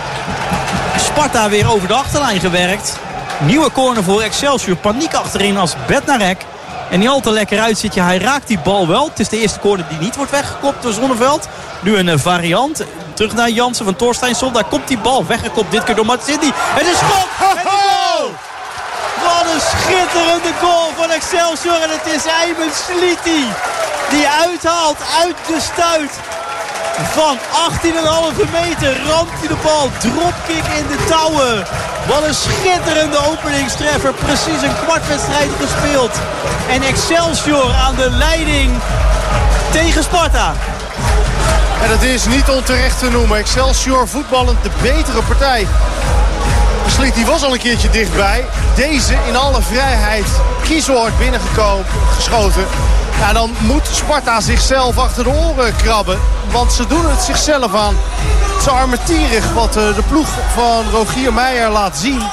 S2: Sparta weer over de achterlijn gewerkt. Nieuwe corner voor Excelsior. Paniek achterin als Bednarek. En niet al te lekker uitziet. Ja, hij raakt die bal wel. Het is de eerste corner die niet wordt weggekopt door Zonneveld. Nu een variant. Terug naar Jansen van Torsteinsson. Daar komt die bal weggekopt. Dit keer door Matsindi. Het is schot! En de goal! Wat een schitterende goal van Excelsior. En het is Ayman Sliti die uithaalt uit de stuit. Van 18,5 meter ramt hij de bal. Dropkick in de touwen. Wat een schitterende openingstreffer. Precies een kwartwedstrijd gespeeld. En Excelsior aan de leiding tegen Sparta.
S1: En dat is niet onterecht te noemen. Excelsior voetballend de betere partij. Sliti was al een keertje dichtbij. Deze in alle vrijheid kiezelhard binnengekomen, geschoten. Ja, dan moet Sparta zichzelf achter de oren krabben. Want ze doen het zichzelf aan. Zo armetierig wat de ploeg van Rogier Meijer laat zien.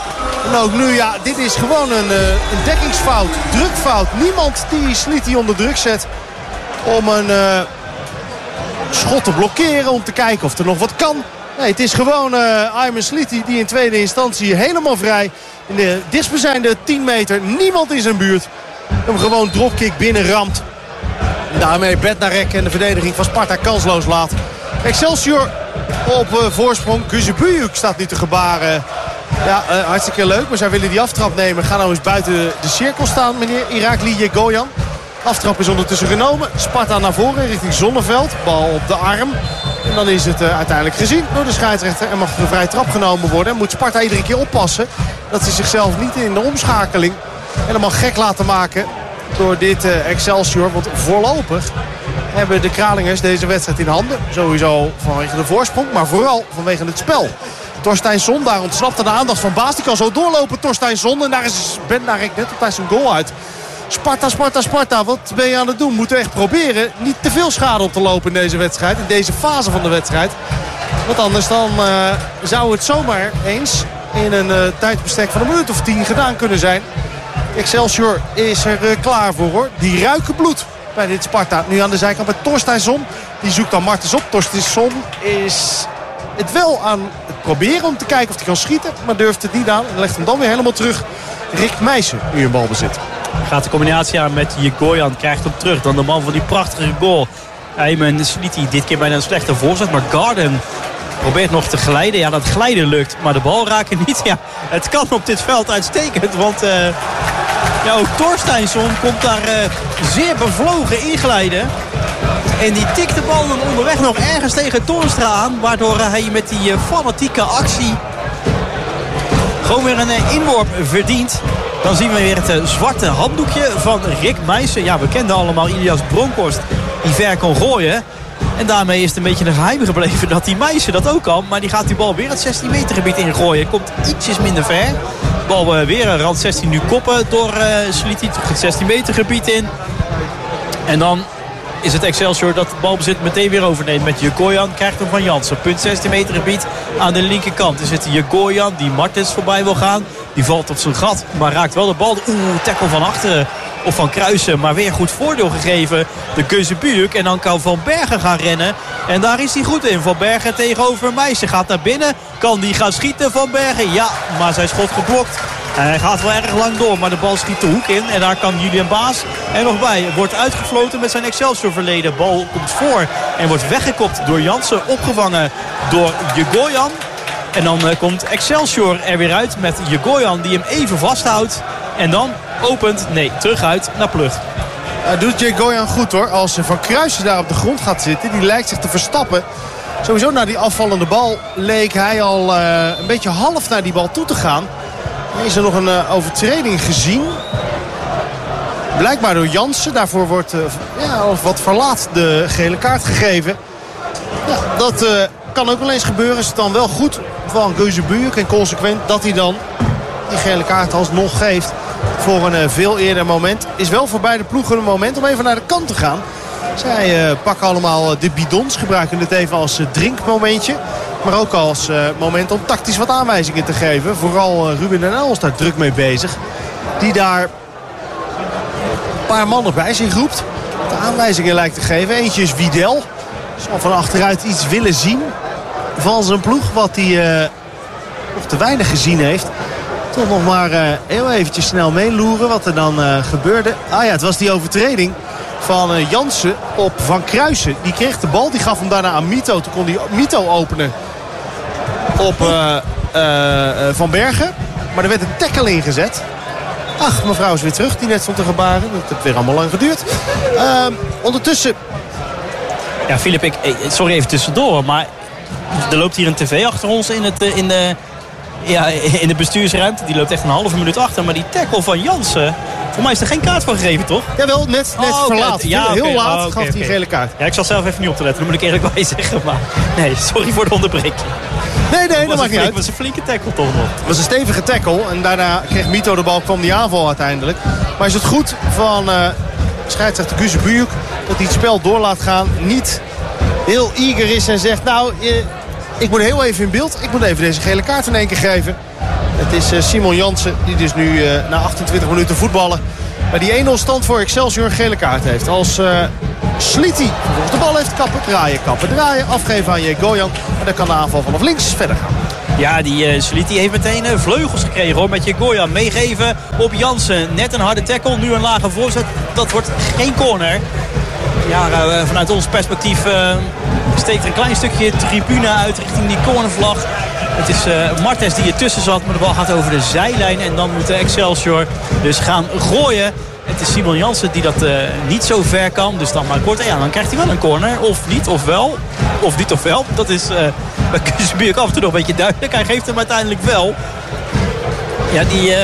S1: En ook nu, ja, dit is gewoon een dekkingsfout, drukfout. Niemand die Sliti onder druk zet om een schot te blokkeren, om te kijken of er nog wat kan. Nee, het is gewoon Ayman Sliti die in tweede instantie helemaal vrij in de dichtstbijzijnde 10 meter, niemand in zijn buurt, hem gewoon dropkick binnenramt. Daarmee Bednarek en de verdediging van Sparta kansloos laat. Excelsior op voorsprong. Kuzebuyuk staat nu te gebaren. Ja, hartstikke leuk. Maar zij willen die aftrap nemen. Ga nou eens buiten de cirkel staan, meneer Irakli Yegoyan. Aftrap is ondertussen genomen. Sparta naar voren richting Zonneveld. Bal op de arm. En dan is het uiteindelijk gezien door de scheidsrechter. En mag er een vrije trap genomen worden. En moet Sparta iedere keer oppassen dat ze zichzelf niet in de omschakeling helemaal gek laten maken door dit Excelsior. Want voorlopig hebben de Kralingers deze wedstrijd in handen. Sowieso vanwege de voorsprong, maar vooral vanwege het spel. Torsteinsson, daar ontsnapt aan de aandacht van Baas. Die kan zo doorlopen, Torsteinsson. En daar is Bednarek net op tijd zijn goal uit. Sparta, wat ben je aan het doen? Moeten we echt proberen niet te veel schade op te lopen in deze wedstrijd. In deze fase van de wedstrijd. Want anders dan zou het zomaar eens in een tijdsbestek van een minuut of 10 gedaan kunnen zijn. Excelsior is er klaar voor, hoor. Die ruiken bloed bij dit Sparta. Nu aan de zijkant bij Torsteinsson. Die zoekt dan Martens op. Torsteinsson is het wel aan het proberen om te kijken of hij kan schieten. Maar durft het niet aan. En legt hem dan weer helemaal terug. Rick Meijsen nu een balbezit.
S2: Gaat de combinatie aan met Yegoyan. Krijgt hem terug. Dan de man van die prachtige goal. Ayman Sliti dit keer bijna een slechte voorzet. Maar Garden probeert nog te glijden. Ja, dat glijden lukt. Maar de bal raken niet. Ja, het kan op dit veld uitstekend. Want ja, ook Torsteinsson komt daar zeer bevlogen inglijden. En die tikt de bal dan onderweg nog ergens tegen Toornstra aan. Waardoor hij met die fanatieke actie gewoon weer een inworp verdient. Dan zien we weer het zwarte handdoekje van Rick Meijsen. Ja, we kenden allemaal Ilias Bronkhorst die ver kon gooien. En daarmee is het een beetje een geheim gebleven dat die Meijsen dat ook kan. Maar die gaat die bal weer het 16 meter gebied ingooien. Komt ietsjes minder ver. De bal weer rand 16 nu koppen door Sliti. Het 16 meter gebied in. En dan is het Excelsior dat het balbezit meteen weer overneemt met Yegoyan. Krijgt hem van Jansen. Punt 16 meter gebied aan de linkerkant. Is het Yegoyan die Martens voorbij wil gaan. Die valt op zijn gat, maar raakt wel de bal. Tackle van achteren of van Kruisen. Maar weer goed voordeel gegeven. De Kuzebuyuk. En dan kan Van Bergen gaan rennen. En daar is hij goed in. Van Bergen tegenover Meijsen. Gaat naar binnen. Kan die gaan schieten, Van Bergen? Ja, maar zijn schot geblokt. En hij gaat wel erg lang door, maar de bal schiet de hoek in. En daar kan Julian Baas er nog bij. Wordt uitgefloten met zijn Excelsior verleden. Bal komt voor en wordt weggekopt door Jansen. Opgevangen door Yegoyan. En dan komt Excelsior er weer uit met Yegoyan die hem even vasthoudt. En dan opent, terug uit naar Plug.
S1: Doet Yegoyan goed, hoor. Als Van Kruisen daar op de grond gaat zitten, die lijkt zich te verstappen. Sowieso na die afvallende bal leek hij al een beetje half naar die bal toe te gaan. Is er nog een overtreding gezien. Blijkbaar door Jansen. Daarvoor wordt wat verlaat de gele kaart gegeven. Ja, dat kan ook wel eens gebeuren. Is het dan wel goed van Kuzebuyuk en consequent dat hij dan die gele kaart alsnog geeft voor een veel eerder moment. Is wel voor beide ploegen een moment om even naar de kant te gaan. Zij pakken allemaal de bidons. Gebruiken het even als drinkmomentje. Maar ook als moment om tactisch wat aanwijzingen te geven. Vooral Ruben en Els daar druk mee bezig. Die daar een paar mannen bij zich roept. De aanwijzingen lijkt te geven. Eentje is Widel. Zal van achteruit iets willen zien van zijn ploeg. Wat hij nog te weinig gezien heeft. Toch nog maar heel eventjes snel meeloeren wat er dan gebeurde. Ah ja, het was die overtreding van Jansen op Van Kruisen. Die kreeg de bal, die gaf hem daarna aan Mito. Toen kon hij Mito openen op Van Bergen. Maar er werd een tackle ingezet. Ach, mevrouw is weer terug, die net stond te gebaren. Dat heeft weer allemaal lang geduurd. Ondertussen...
S2: Ja, Filip, sorry even tussendoor, maar er loopt hier een tv achter ons in de bestuursruimte. Die loopt echt een halve minuut achter. Maar die tackle van Jansen, voor mij is er geen kaart voor gegeven, toch?
S1: Jawel, net verlaat. Ja, heel laat gaf hij een gele kaart.
S2: Ja, ik zal zelf even niet op te letten, dat moet ik eerlijk bij zeggen. Maar nee, sorry voor de onderbreking.
S1: Nee, dat maakt niet uit.
S2: Het was een flinke tackle toch nog.
S1: Het was een stevige tackle. En daarna kreeg Mito de bal, kwam die aanval uiteindelijk. Maar is het goed van scheidsrechter Kuzebuyuk dat hij het spel door laat gaan. Niet heel eager is en zegt, nou, ik moet heel even in beeld. Ik moet even deze gele kaart in één keer geven. Het is Simon Jansen die dus nu na 28 minuten voetballen bij die 1-0 stand voor Excelsior een gele kaart heeft. Als Sliti vervolgens de bal heeft, kappen, draaien, afgeven aan J. Gojan. En dan kan de aanval vanaf links verder gaan.
S2: Ja, die Sliti heeft meteen vleugels gekregen hoor. Met Gojan meegeven op Jansen. Net een harde tackle, nu een lage voorzet. Dat wordt geen corner. Ja, vanuit ons perspectief steekt er een klein stukje tribune uit richting die cornervlag. Het is Martens die ertussen zat, maar de bal gaat over de zijlijn. En dan moet de Excelsior dus gaan gooien. Het is Simon Jansen die dat niet zo ver kan. Dus dan maar kort. Ja, dan krijgt hij wel een corner. Of niet, of wel. Of niet, of wel. Dat is bij Kuzesbier af en toe nog een beetje duidelijk. Hij geeft hem uiteindelijk wel. Ja, die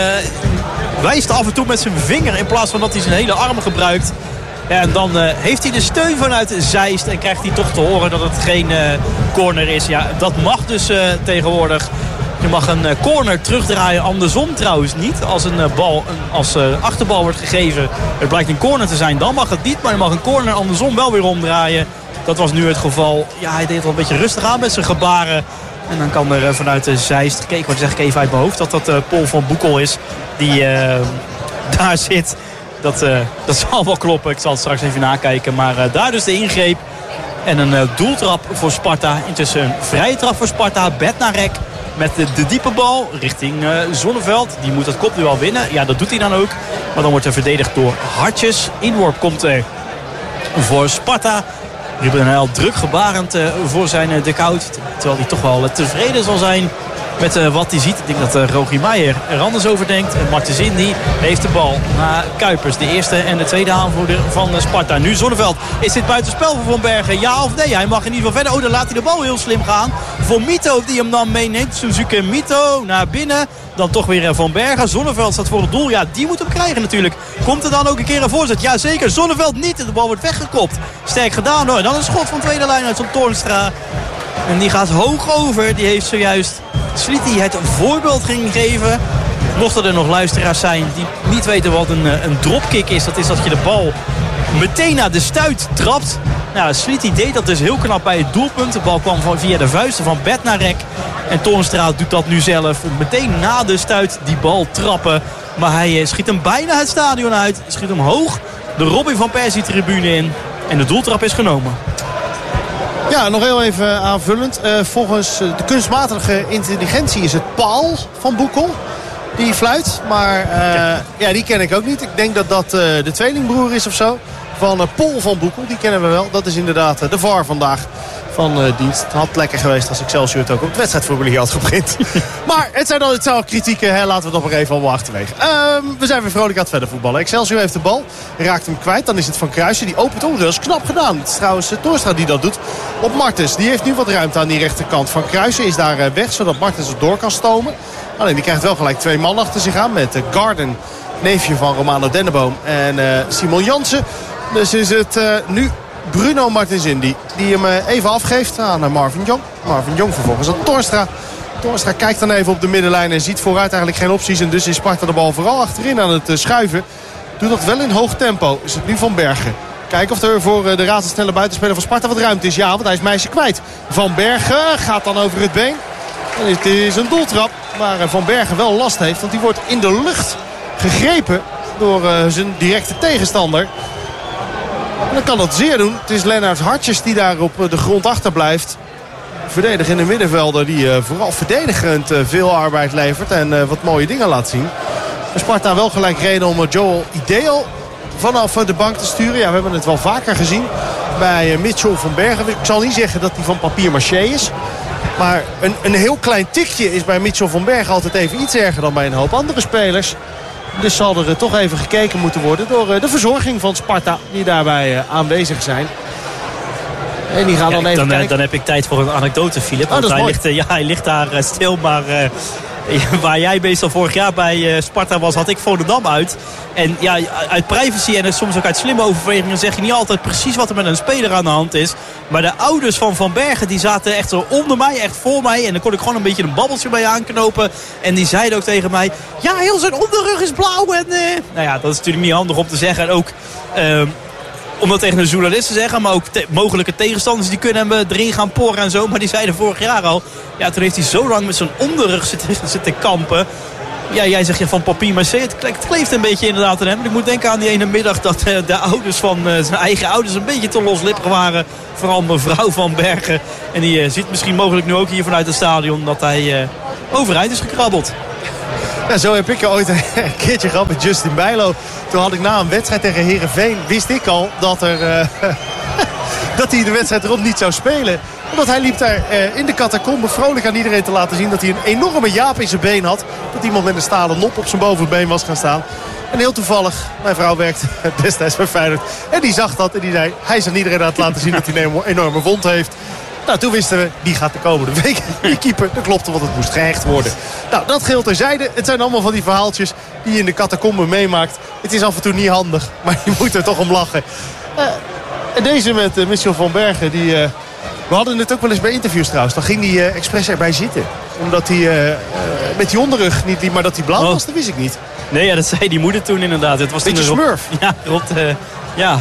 S2: wijst af en toe met zijn vinger in plaats van dat hij zijn hele arm gebruikt. Ja, en dan heeft hij de steun vanuit Zeist en krijgt hij toch te horen dat het geen corner is. Ja, dat mag dus tegenwoordig. Je mag een corner terugdraaien, andersom trouwens niet. Als een bal als achterbal wordt gegeven, het blijkt een corner te zijn, dan mag het niet. Maar je mag een corner andersom wel weer omdraaien. Dat was nu het geval. Ja, hij deed het wel een beetje rustig aan met zijn gebaren. En dan kan er vanuit de Zeist gekeken worden, zeg ik even uit mijn hoofd, dat Paul van Boekel is die daar zit. Dat zal wel kloppen. Ik zal het straks even nakijken. Maar daar dus de ingreep. En een doeltrap voor Sparta. Intussen een vrije trap voor Sparta. Bednarek met de diepe bal richting Zonneveld. Die moet dat kopduel wel winnen. Ja, dat doet hij dan ook. Maar dan wordt er verdedigd door Hartjes. Inworp komt er voor Sparta. Ruben Heil druk gebarend voor zijn dugout. Terwijl hij toch wel tevreden zal zijn met wat hij ziet. Ik denk dat Rogier Meijer er anders over denkt. Martens Indy heeft de bal naar Kuipers. De eerste en de tweede aanvoerder van Sparta. Nu Zonneveld. Is dit buitenspel voor Van Bergen? Ja of nee? Hij mag in ieder geval verder. Oh, dan laat hij de bal heel slim gaan. Voor Mito die hem dan meeneemt. Suzuki Mito naar binnen. Dan toch weer Van Bergen. Zonneveld staat voor het doel. Ja, die moet hem krijgen natuurlijk. Komt er dan ook een keer een voorzet? Jazeker. Zonneveld niet. De bal wordt weggekopt. Sterk gedaan hoor. Dan een schot van tweede lijn uit zo'n Toornstra. En die gaat hoog over. Die heeft zojuist Sliti het voorbeeld ging geven. Mochten er nog luisteraars zijn die niet weten wat een dropkick is. Dat is dat je de bal meteen naar de stuit trapt. Nou, Sliti deed dat dus heel knap bij het doelpunt. De bal kwam via de vuisten van Bednarek. En Toornstra doet dat nu zelf. Meteen na de stuit die bal trappen. Maar hij schiet hem bijna het stadion uit. Schiet hem hoog de Robin van Persie tribune in. En de doeltrap is genomen.
S1: Ja, nog heel even aanvullend. Volgens de kunstmatige intelligentie is het Paul van Boekel die fluit. Maar ja, die ken ik ook niet. Ik denk dat dat de tweelingbroer is of zo. Van Paul van Boekel, die kennen we wel. Dat is inderdaad de VAR vandaag van dienst. Het had lekker geweest als Excelsior het ook op het wedstrijdformulier had geprint. Maar het zijn al kritieken. Hè? Laten we het nog maar even allemaal achterwege. We zijn weer vrolijk aan het verder voetballen. Excelsior heeft de bal. Raakt hem kwijt. Dan is het Van Kruijsen. Die opent om. Dat is knap gedaan. Het is trouwens Toornstra die dat doet. Op Martens. Die heeft nu wat ruimte aan die rechterkant. Van Kruijsen is daar weg. Zodat Martens er door kan stomen. Alleen die krijgt wel gelijk 2 man achter zich aan. Met Garden, neefje van Romano Denneboom. En Simon Jansen. Dus is het nu Bruno Martens Indy die hem even afgeeft aan Marvin Jong. Marvin Jong vervolgens aan Toornstra. Toornstra kijkt dan even op de middenlijn en ziet vooruit eigenlijk geen opties. En dus is Sparta de bal vooral achterin aan het schuiven. Doet dat wel in hoog tempo. Is het nu Van Bergen. Kijken of er voor de razendsnelle buitenspeler van Sparta wat ruimte is. Ja, want hij is meisje kwijt. Van Bergen gaat dan over het been. En het is een doeltrap waar Van Bergen wel last heeft. Want die wordt in de lucht gegrepen door zijn directe tegenstander. En dan kan dat zeer doen. Het is Lennart Hartjes die daar op de grond achterblijft. Verdedigende middenvelder die vooral verdedigend veel arbeid levert. En wat mooie dingen laat zien. Sparta wel gelijk reden om Joel Ideo vanaf de bank te sturen. Ja, we hebben het wel vaker gezien bij Mitchell van Bergen. Ik zal niet zeggen dat hij van papier maché is. Maar een heel klein tikje is bij Mitchell van Bergen altijd even iets erger dan bij een hoop andere spelers. Dus zal er toch even gekeken moeten worden door de verzorging van Sparta die daarbij aanwezig zijn. En die gaan dan even kijken.
S2: Dan heb ik tijd voor een anekdote, Filip. Want hij ligt daar stil, maar waar jij meestal vorig jaar bij Sparta was, had ik Volendam uit. En ja, uit privacy en soms ook uit slimme overwegingen zeg je niet altijd precies wat er met een speler aan de hand is. Maar de ouders van Van Bergen die zaten echt zo onder mij, echt voor mij. En dan kon ik gewoon een beetje een babbeltje bij aanknopen. En die zeiden ook tegen mij, ja, heel zijn onderrug is blauw. En nou ja, dat is natuurlijk niet handig om te zeggen. En ook om dat tegen een journalist te zeggen. Maar ook mogelijke tegenstanders die kunnen hem erin gaan porren en zo. Maar die zeiden vorig jaar al. Ja, toen heeft hij zo lang met zo'n onderrug zitten kampen. Ja, jij zegt van papier maché. Het kleeft een beetje inderdaad aan hem. Ik moet denken aan die ene middag dat de ouders van zijn eigen ouders een beetje te loslippig waren. Vooral mevrouw Van Bergen. En die ziet misschien mogelijk nu ook hier vanuit het stadion dat hij overeind is gekrabbeld.
S1: Ja, zo heb ik er ooit een keertje gehad met Justin Bijlo. Toen had ik na een wedstrijd tegen Heerenveen, wist ik al dat dat hij de wedstrijd erop niet zou spelen. Omdat hij liep daar in de catacombe vrolijk aan iedereen te laten zien dat hij een enorme jaap in zijn been had. Dat iemand met een stalen nop op zijn bovenbeen was gaan staan. En heel toevallig, mijn vrouw werkte destijds bij Feyenoord. En die zag dat en die zei, hij is aan iedereen aan het laten zien dat hij een enorme wond heeft. Nou, toen wisten we, die gaat de komende week die keeper. Dat klopte, want het moest gehecht worden. Nou, dat geldt terzijde. Het zijn allemaal van die verhaaltjes die je in de catacombe meemaakt. Het is af en toe niet handig, maar je moet er toch om lachen. En deze met Mitchell van Bergen, we hadden het ook wel eens bij interviews trouwens. Dan ging hij expres erbij zitten. Omdat hij met die onderrug niet liep, maar dat hij blauw was, dat wist ik niet.
S2: Nee, ja, dat zei die moeder toen inderdaad. Het was
S1: beetje smurf.
S2: Ja, klopt. Ja.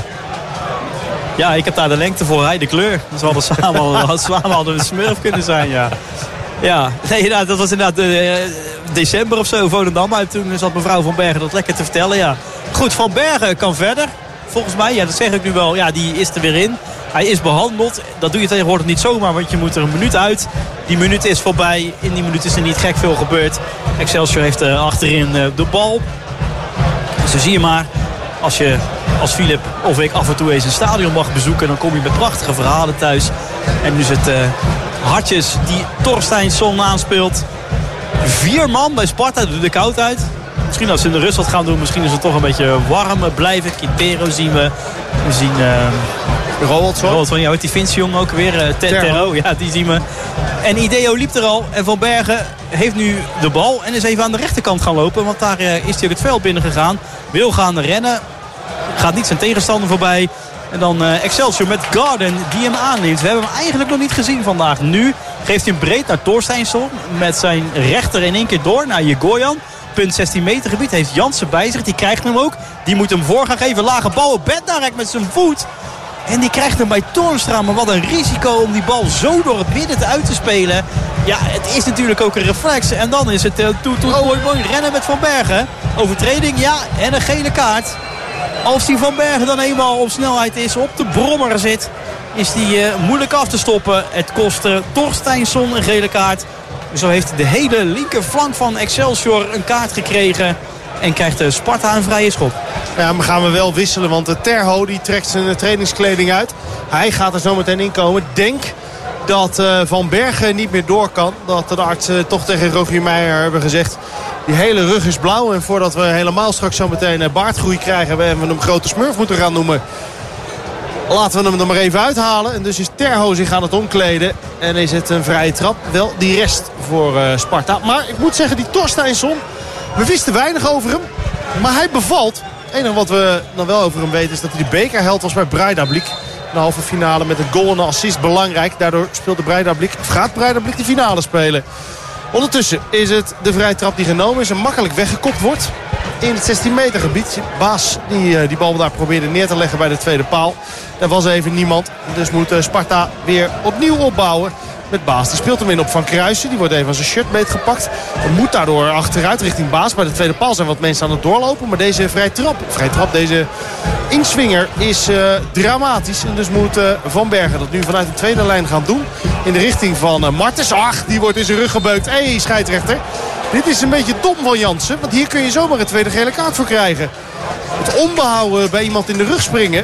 S2: Ja, ik heb daar de lengte voor, hij de kleur. Dus we hadden samen een smurf kunnen zijn, ja. Ja, nee, nou, dat was inderdaad december of zo, Volendam. Toen zat mevrouw Van Bergen dat lekker te vertellen, ja. Goed, Van Bergen kan verder. Volgens mij, ja, dat zeg ik nu wel, ja, die is er weer in. Hij is behandeld. Dat doe je tegenwoordig niet zomaar, want je moet er een minuut uit. Die minuut is voorbij. In die minuut is er niet gek veel gebeurd. Excelsior heeft achterin de bal. Zo zie je maar, als Philip of ik af en toe eens een stadion mag bezoeken, dan kom je met prachtige verhalen thuis. En nu is het Hartjes die Torsteinsson aanspeelt. 4 man bij Sparta, doet de koud uit. Misschien als ze in de rust wat gaan doen, misschien is het toch een beetje warm blijven. Quintero zien we. We zien Roaldson. Ja, die Finse jongen ook weer. Terro, ja, die zien we. En Ideo liep er al. En Van Bergen heeft nu de bal en is even aan de rechterkant gaan lopen. Want daar is hij ook het veld binnen gegaan. Wil gaan rennen. Gaat niet zijn tegenstander voorbij. En dan Excelsior met Garden die hem aanneemt. We hebben hem eigenlijk nog niet gezien vandaag. Nu geeft hij hem breed naar Torsteinsson. Met zijn rechter in één keer door naar Jegoyan. Punt 16 meter gebied. Heeft Jansen bij zich. Die krijgt hem ook. Die moet hem voor gaan geven. Lage bal op Bednarek met zijn voet. En die krijgt hem bij Toornstra. Maar wat een risico om die bal zo door het midden uit te spelen. Ja, het is natuurlijk ook een reflex. En dan is het mooi rennen met Van Bergen. Overtreding, ja. En een gele kaart. Als die Van Bergen dan eenmaal op snelheid is, op de brommer zit, is die moeilijk af te stoppen. Het kost Torsteinsson een gele kaart. Zo heeft de hele linkerflank van Excelsior een kaart gekregen. En krijgt Sparta een vrije schop.
S1: Ja, maar gaan we wel wisselen, want Terho die trekt zijn trainingskleding uit. Hij gaat er zo meteen in komen. Denk dat Van Bergen niet meer door kan. Dat de arts toch tegen Rogier Meijer hebben gezegd, die hele rug is blauw. En voordat we helemaal straks zo meteen baardgroei krijgen, we hem grote smurf moeten gaan noemen. Laten we hem er maar even uithalen. En dus is Terho zich aan het omkleden. En is het een vrije trap. Wel die rest voor Sparta. Maar ik moet zeggen, die Torsteinsson, we wisten weinig over hem. Maar hij bevalt. Het enige wat we dan wel over hem weten is dat hij de bekerheld was bij Breidablik. De halve finale met een goal en een assist belangrijk. Daardoor gaat Breidablik de finale spelen. Ondertussen is het de vrije trap die genomen is en makkelijk weggekopt wordt in het 16 meter gebied. Baas die bal daar probeerde neer te leggen bij de tweede paal. Daar was even niemand. Dus moet Sparta weer opnieuw opbouwen met Baas. Die speelt hem in op Van Kruijsen. Die wordt even aan zijn shirt beetgepakt. En moet daardoor achteruit richting Baas. Bij de tweede paal zijn wat mensen aan het doorlopen. Maar deze vrije trap, deze inswinger is dramatisch. En dus moet Van Bergen dat nu vanuit de tweede lijn gaan doen. In de richting van Martens. Ach, die wordt in zijn rug gebeukt. Hé, scheidsrechter. Dit is een beetje dom van Jansen. Want hier kun je zomaar een tweede gele kaart voor krijgen. Het onbehouden bij iemand in de rug springen.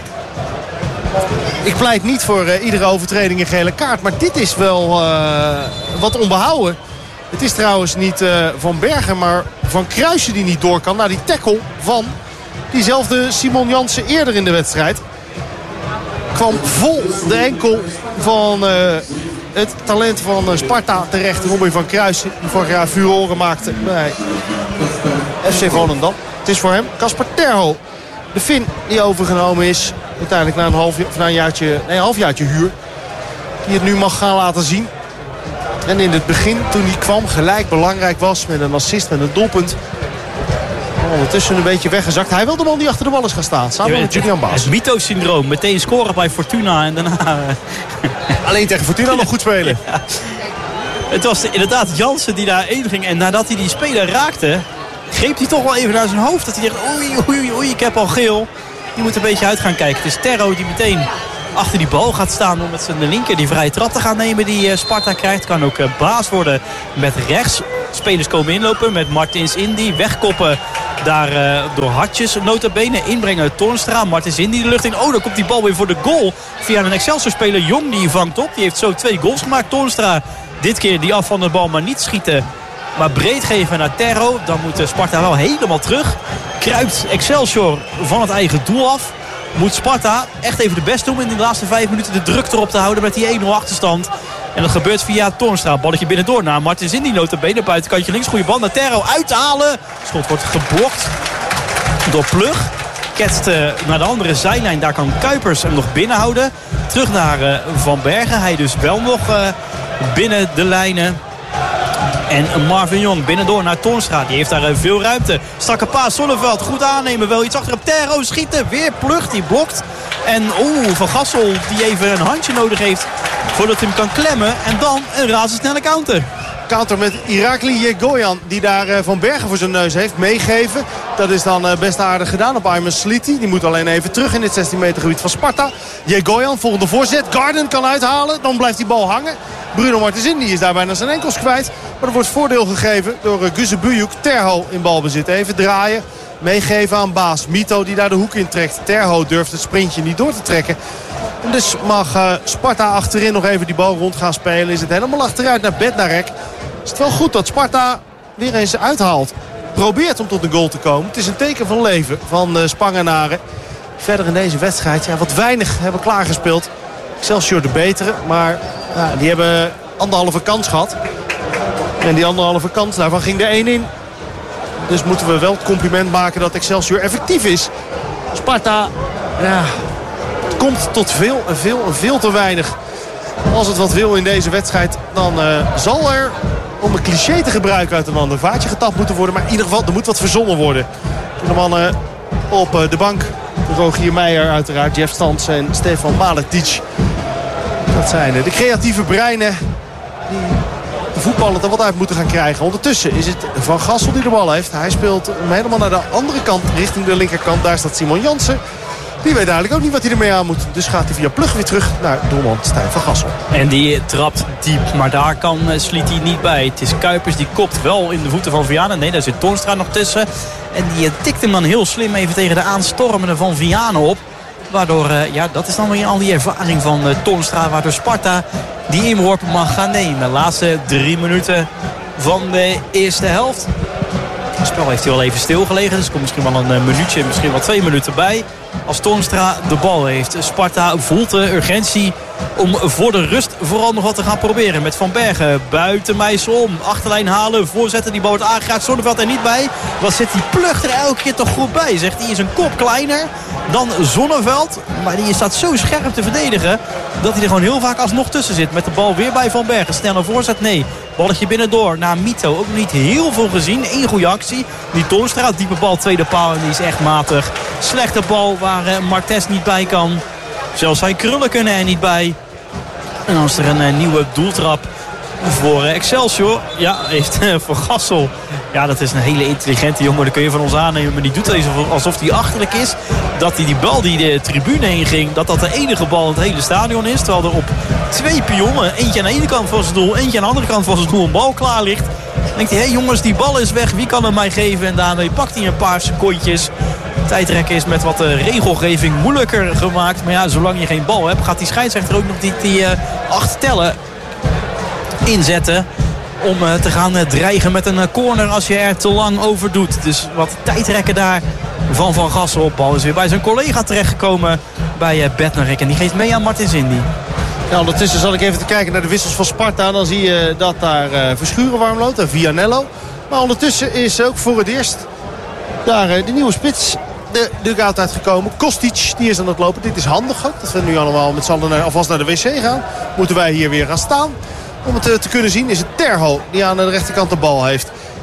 S1: Ik pleit niet voor iedere overtreding een gele kaart. Maar dit is wel wat onbehouden. Het is trouwens niet Van Bergen, maar Van Kruijsen die niet door kan. Naar die tackle van diezelfde Simon Jansen eerder in de wedstrijd. Kwam vol de enkel van het talent van Sparta terecht. Robin van Kruijsen, die vorig jaar furoren maakte bij FC Volendam. Het is voor hem Casper Terho. De Fin die overgenomen is. Uiteindelijk na een halfjaartje huur. Die het nu mag gaan laten zien. En in het begin, toen hij kwam, gelijk belangrijk was. Met een assist, met een doelpunt. Ondertussen een beetje weggezakt. Hij wil de man die achter de bal is gaan staan. Samen met Julian Baas.
S2: Het Mito-syndroom. Meteen scoren bij Fortuna en daarna...
S1: Alleen tegen Fortuna nog goed spelen.
S2: Ja. Het was inderdaad Jansen die daarheen ging. En nadat hij die speler raakte, greep hij toch wel even naar zijn hoofd. Dat hij dacht, oei, ik heb al geel. Die moet een beetje uit gaan kijken. Het is Terro die meteen achter die bal gaat staan om met zijn linker die vrije trap te gaan nemen die Sparta krijgt. Kan ook Baas worden met rechts. Spelers komen inlopen met Martins Indy. Wegkoppen daar door Hartjes. Notabene inbrengen Toornstra. Martins Indy de lucht in. Oh, dan komt die bal weer voor de goal. Via een Excelsior-speler Jong die vangt op. Die heeft zo 2 goals gemaakt. Toornstra dit keer die af van de bal maar niet schieten. Maar breed geven naar Terro. Dan moet Sparta wel helemaal terug. Kruipt Excelsior van het eigen doel af. Moet Sparta echt even de best doen in de laatste 5 minuten de druk erop te houden met die 1-0 achterstand. En dat gebeurt via Toornstra. Balletje binnendoor naar Martins Indy notabene. Buitenkantje links. Goede bal naar Terro. Uithalen. Schot wordt geblokt door Plug. Ketst naar de andere zijlijn. Daar kan Kuipers hem nog binnenhouden. Terug naar Van Bergen. Hij dus wel nog binnen de lijnen. En Marvin Jong binnendoor naar Toornstra. Die heeft daar veel ruimte. Strakke paas, Zonneveld. Goed aannemen. Wel iets achter op Terro. Schieten. Weer Plug. Die blokt. En Van Gassel die even een handje nodig heeft voordat hij hem kan klemmen. En dan een razendsnelle counter.
S1: Counter met Irakli Yegoyan. Die daar Van Bergen voor zijn neus heeft. Meegeven. Dat is dan best aardig gedaan op Ayman Sliti. Die moet alleen even terug in het 16 meter gebied van Sparta. Yegoyan, volgende voorzet. Garden kan uithalen. Dan blijft die bal hangen. Bruno Martins Indy is daar bijna zijn enkels kwijt. Maar er wordt voordeel gegeven door Guze Bujuk. Terho in balbezit. Even draaien. Meegeven aan Baas. Mito die daar de hoek in trekt. Terho durft het sprintje niet door te trekken. En dus mag Sparta achterin nog even die bal rond gaan spelen. Is het helemaal achteruit naar Bednarek. Is het wel goed dat Sparta weer eens uithaalt. Probeert om tot een goal te komen. Het is een teken van leven van Spangenaren. Verder in deze wedstrijd wat weinig hebben klaargespeeld. Excelsior de betere. Maar die hebben 1,5 kans gehad. En die 1,5 kans, daarvan ging er 1 in. Dus moeten we wel het compliment maken dat Excelsior effectief is. Sparta, het komt tot veel te weinig. Als het wat wil in deze wedstrijd, dan zal er, om een cliché te gebruiken, uit een ander vaatje getapt moeten worden. Maar in ieder geval, er moet wat verzonnen worden. De mannen op de bank, Rogier Meijer uiteraard, Jeff Stans en Stefan Maletic. Dat zijn de creatieve breinen die de voetballen er wat uit moeten gaan krijgen. Ondertussen is het Van Gassel die de bal heeft. Hij speelt hem helemaal naar de andere kant, richting de linkerkant. Daar staat Simon Jansen. Die weet eigenlijk ook niet wat hij ermee aan moet. Dus gaat hij via Plug weer terug naar doelman Stijn van Gassel.
S2: En die trapt diep, maar daar kan Sliti niet bij. Het is Kuipers, die kopt wel in de voeten van Vianen. Nee, daar zit Toornstra nog tussen. En die tikt hem dan heel slim even tegen de aanstormende van Vianen op. Waardoor, dat is dan weer al die ervaring van Toornstra. Waardoor Sparta die inworp mag gaan nemen. De laatste 3 minuten van de eerste helft. Het spel heeft hij wel even stilgelegen. Dus er komt misschien wel een minuutje, misschien wel 2 minuten bij. Als Toornstra de bal heeft. Sparta voelt de urgentie om voor de rust vooral nog wat te gaan proberen. Met Van Bergen buiten Meijsel om. Achterlijn halen, voorzetten. Die bal wordt aangeraakt. Zonneveld er niet bij. Wat zit die Plug er elke keer toch goed bij. Zegt hij is een kop kleiner dan Zonneveld. Maar die staat zo scherp te verdedigen dat hij er gewoon heel vaak alsnog tussen zit. Met de bal weer bij Van Bergen. Snelle voorzet, nee. Balletje binnendoor naar Mito. Ook niet heel veel gezien. 1 goede actie. Die Toornstra, diepe bal, tweede paal. En die is echt matig. Slechte bal waar Martes niet bij kan. Zelfs zijn krullen kunnen er niet bij. En dan is er een nieuwe doeltrap voor Excelsior. Ja, heeft voor Gassel. Ja, dat is een hele intelligente jongen. Dat kun je van ons aannemen. Maar die doet deze alsof hij achterlijk is. Dat hij die bal die de tribune heen ging, dat de enige bal in het hele stadion is. Terwijl er op 2 pionnen, eentje aan de ene kant van zijn doel, eentje aan de andere kant van zijn doel, een bal klaar ligt. Dan denkt hij, hé jongens, die bal is weg. Wie kan hem mij geven? En daarmee pakt hij een paar secondjes. Tijdrekken is met wat regelgeving moeilijker gemaakt. Maar ja, zolang je geen bal hebt, gaat die scheidsrechter ook nog die 8 tellen inzetten. Om te gaan dreigen met een corner als je er te lang over doet. Dus wat tijdrekken daar van Gassel. Bal is weer bij zijn collega terechtgekomen bij Bednarek. En die geeft mee aan Martins Indy.
S1: Ja, ondertussen zal ik even te kijken naar de wissels van Sparta. Dan zie je dat daar Verschuren warm loopt en Vianello. Maar ondertussen is ook voor het eerst daar de nieuwe spits de dugout uitgekomen. Kostic, die is aan het lopen. Dit is handig ook. Dat we nu allemaal met z'n allen alvast naar de wc gaan. Moeten wij hier weer gaan staan. Om het te kunnen zien is het Terho die aan de rechterkant de bal heeft.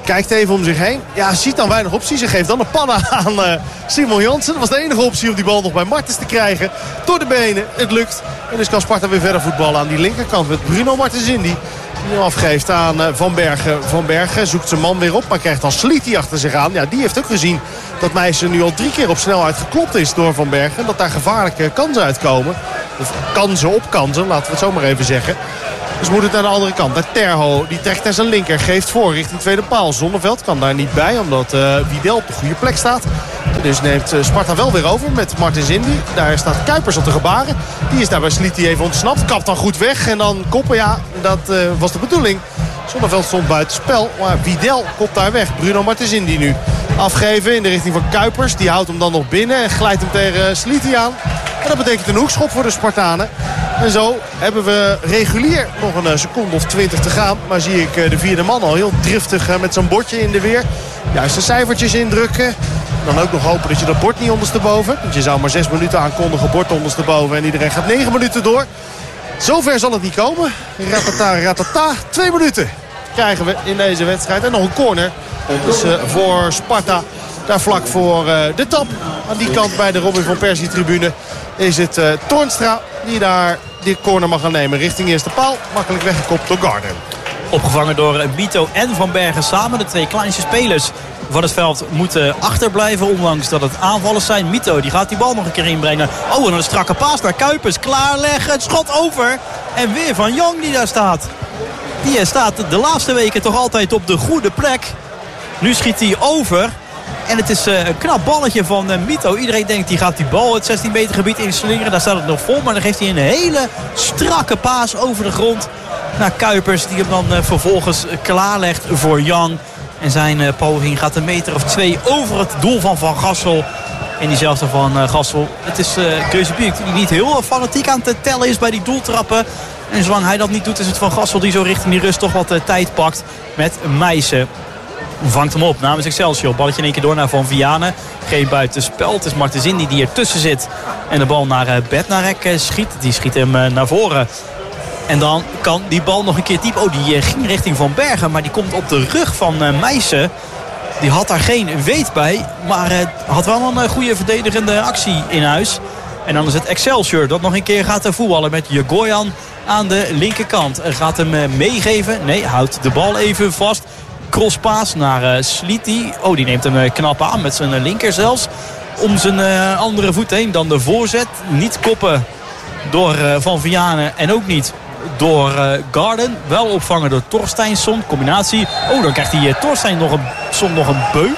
S1: Kijkt even om zich heen. Ja, ziet dan weinig opties. Ze geeft dan een panna aan Simon Jansen. Dat was de enige optie om die bal nog bij Martens te krijgen. Door de benen. Het lukt. En dus kan Sparta weer verder voetballen aan die linkerkant met Bruno Martens-Indy. Die hem afgeeft aan Van Bergen. Van Bergen zoekt zijn man weer op. Maar krijgt dan Sliti achter zich aan. Ja, die heeft ook gezien dat Meijsen nu al 3 keer op snelheid geklopt is door Van Bergen. En dat daar gevaarlijke kansen uitkomen. Of kansen op kansen, laten we het zo maar even zeggen. Dus moet het naar de andere kant. Naar Terho. Die trekt naar zijn linker. Geeft voor richting tweede paal. Zonneveld kan daar niet bij. Omdat Widel op de goede plek staat. Dus neemt Sparta wel weer over met Martens-Indy. Daar staat Kuipers op de gebaren. Die is daar bij Sliti even ontsnapt. Kapt dan goed weg. En dan koppen. Ja, dat was de bedoeling. Zonneveld stond buiten spel. Maar Widel kopt daar weg. Bruno Martens-Indy nu. Afgeven in de richting van Kuipers. Die houdt hem dan nog binnen. En glijdt hem tegen Sliti aan. En dat betekent een hoekschop voor de Spartanen. En zo hebben we regulier nog een seconde of 20 te gaan. Maar zie ik de vierde man al heel driftig met zo'n bordje in de weer. Juist de cijfertjes indrukken. Dan ook nog hopen dat je dat bord niet ondersteboven. Want je zou maar 6 minuten aankondigen, bord ondersteboven. En iedereen gaat 9 minuten door. Zover zal het niet komen. Ratata, ratata. 2 minuten krijgen we in deze wedstrijd. En nog een corner. Dus voor Sparta. Daar vlak voor de tap. Aan die kant bij de Robin van Persie tribune is het Toornstra die daar die corner mag gaan nemen. Richting eerste paal. Makkelijk weggekopt door Garden.
S2: Opgevangen door Mito en Van Bergen samen. De 2 kleinste spelers van het veld moeten achterblijven. Ondanks dat het aanvallers zijn. Mito die gaat die bal nog een keer inbrengen. Oh, en een strakke paas naar Kuipers. Klaarleggen. Het schot over. En weer Van Jong die daar staat. Die staat de laatste weken toch altijd op de goede plek. Nu schiet hij over. En het is een knap balletje van Mito. Iedereen denkt, die gaat die bal het 16 meter gebied inslingeren. Daar staat het nog vol. Maar dan geeft hij een hele strakke paas over de grond naar Kuipers. Die hem dan vervolgens klaarlegt voor Jan. En zijn poging gaat een meter of 2 over het doel van Van Gassel. En diezelfde van Gassel. Het is Keuzebiek die niet heel fanatiek aan te tellen is bij die doeltrappen. En zolang hij dat niet doet is het Van Gassel die zo richting die rust toch wat tijd pakt met Meijsen. Vangt hem op namens Excelsior. Balletje in één keer door naar Van Vianen. Geen buitenspel. Het is Martens-Indy die ertussen zit. En de bal naar Bednarek schiet. Die schiet hem naar voren. En dan kan die bal nog een keer diep. Oh, die ging richting Van Bergen. Maar die komt op de rug van Meijsen. Die had daar geen weet bij. Maar had wel een goede verdedigende actie in huis. En dan is het Excelsior dat nog een keer gaat voetballen met Jegoyan aan de linkerkant. Gaat hem meegeven. Nee, houdt de bal even vast. Crosspaas naar Sliti. Oh, die neemt hem knap aan met zijn linker zelfs. Om zijn andere voet heen. Dan de voorzet. Niet koppen door Van Vianen. En ook niet door Garden. Wel opvangen door Torsteinsson. Combinatie. Oh, dan krijgt die Torstein nog een beuk.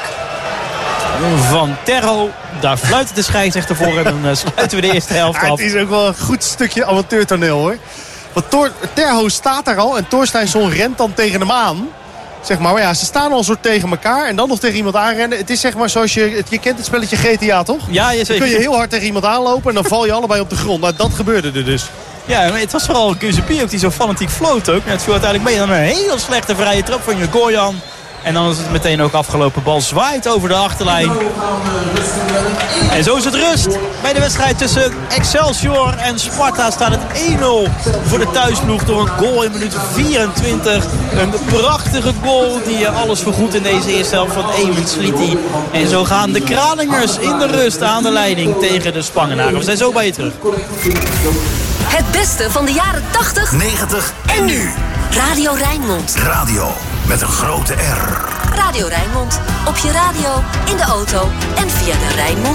S2: Van Terho. Daar fluit de scheidsrechter voor. En dan sluiten we de eerste helft af.
S1: Het is ook wel een goed stukje amateurtoneel hoor. Want Terho staat daar al. En Torsteinsson rent dan tegen hem aan. Zeg maar ja, ze staan al soort tegen elkaar en dan nog tegen iemand aanrennen. Het is zeg maar zoals je kent het spelletje GTA toch?
S2: Ja, zeker.
S1: Dan kun je heel hard tegen iemand aanlopen en dan val je allebei op de grond. Nou, dat gebeurde er dus.
S2: Ja, maar het was vooral Keuzebier ook die zo fanatiek floot ook. Het viel uiteindelijk mee. Dan een heel slechte vrije trap van Jegoyan. En dan is het meteen ook afgelopen. Bal zwaait over de achterlijn. En zo is het rust bij de wedstrijd tussen Excelsior en Sparta. Staat het 1-0 voor de thuisploeg door een goal in minuut 24. Een prachtige goal die alles vergoedt in deze eerste helft van Eamon Sliti. En zo gaan de Kralingers in de rust aan de leiding tegen de Spangenaren. We zijn zo bij je terug.
S3: Het beste van de jaren 80,
S4: 90
S3: en nu. Radio Rijnmond.
S4: Radio met een grote R.
S3: Radio Rijnmond. Op je radio, in de auto en via de Rijnmond.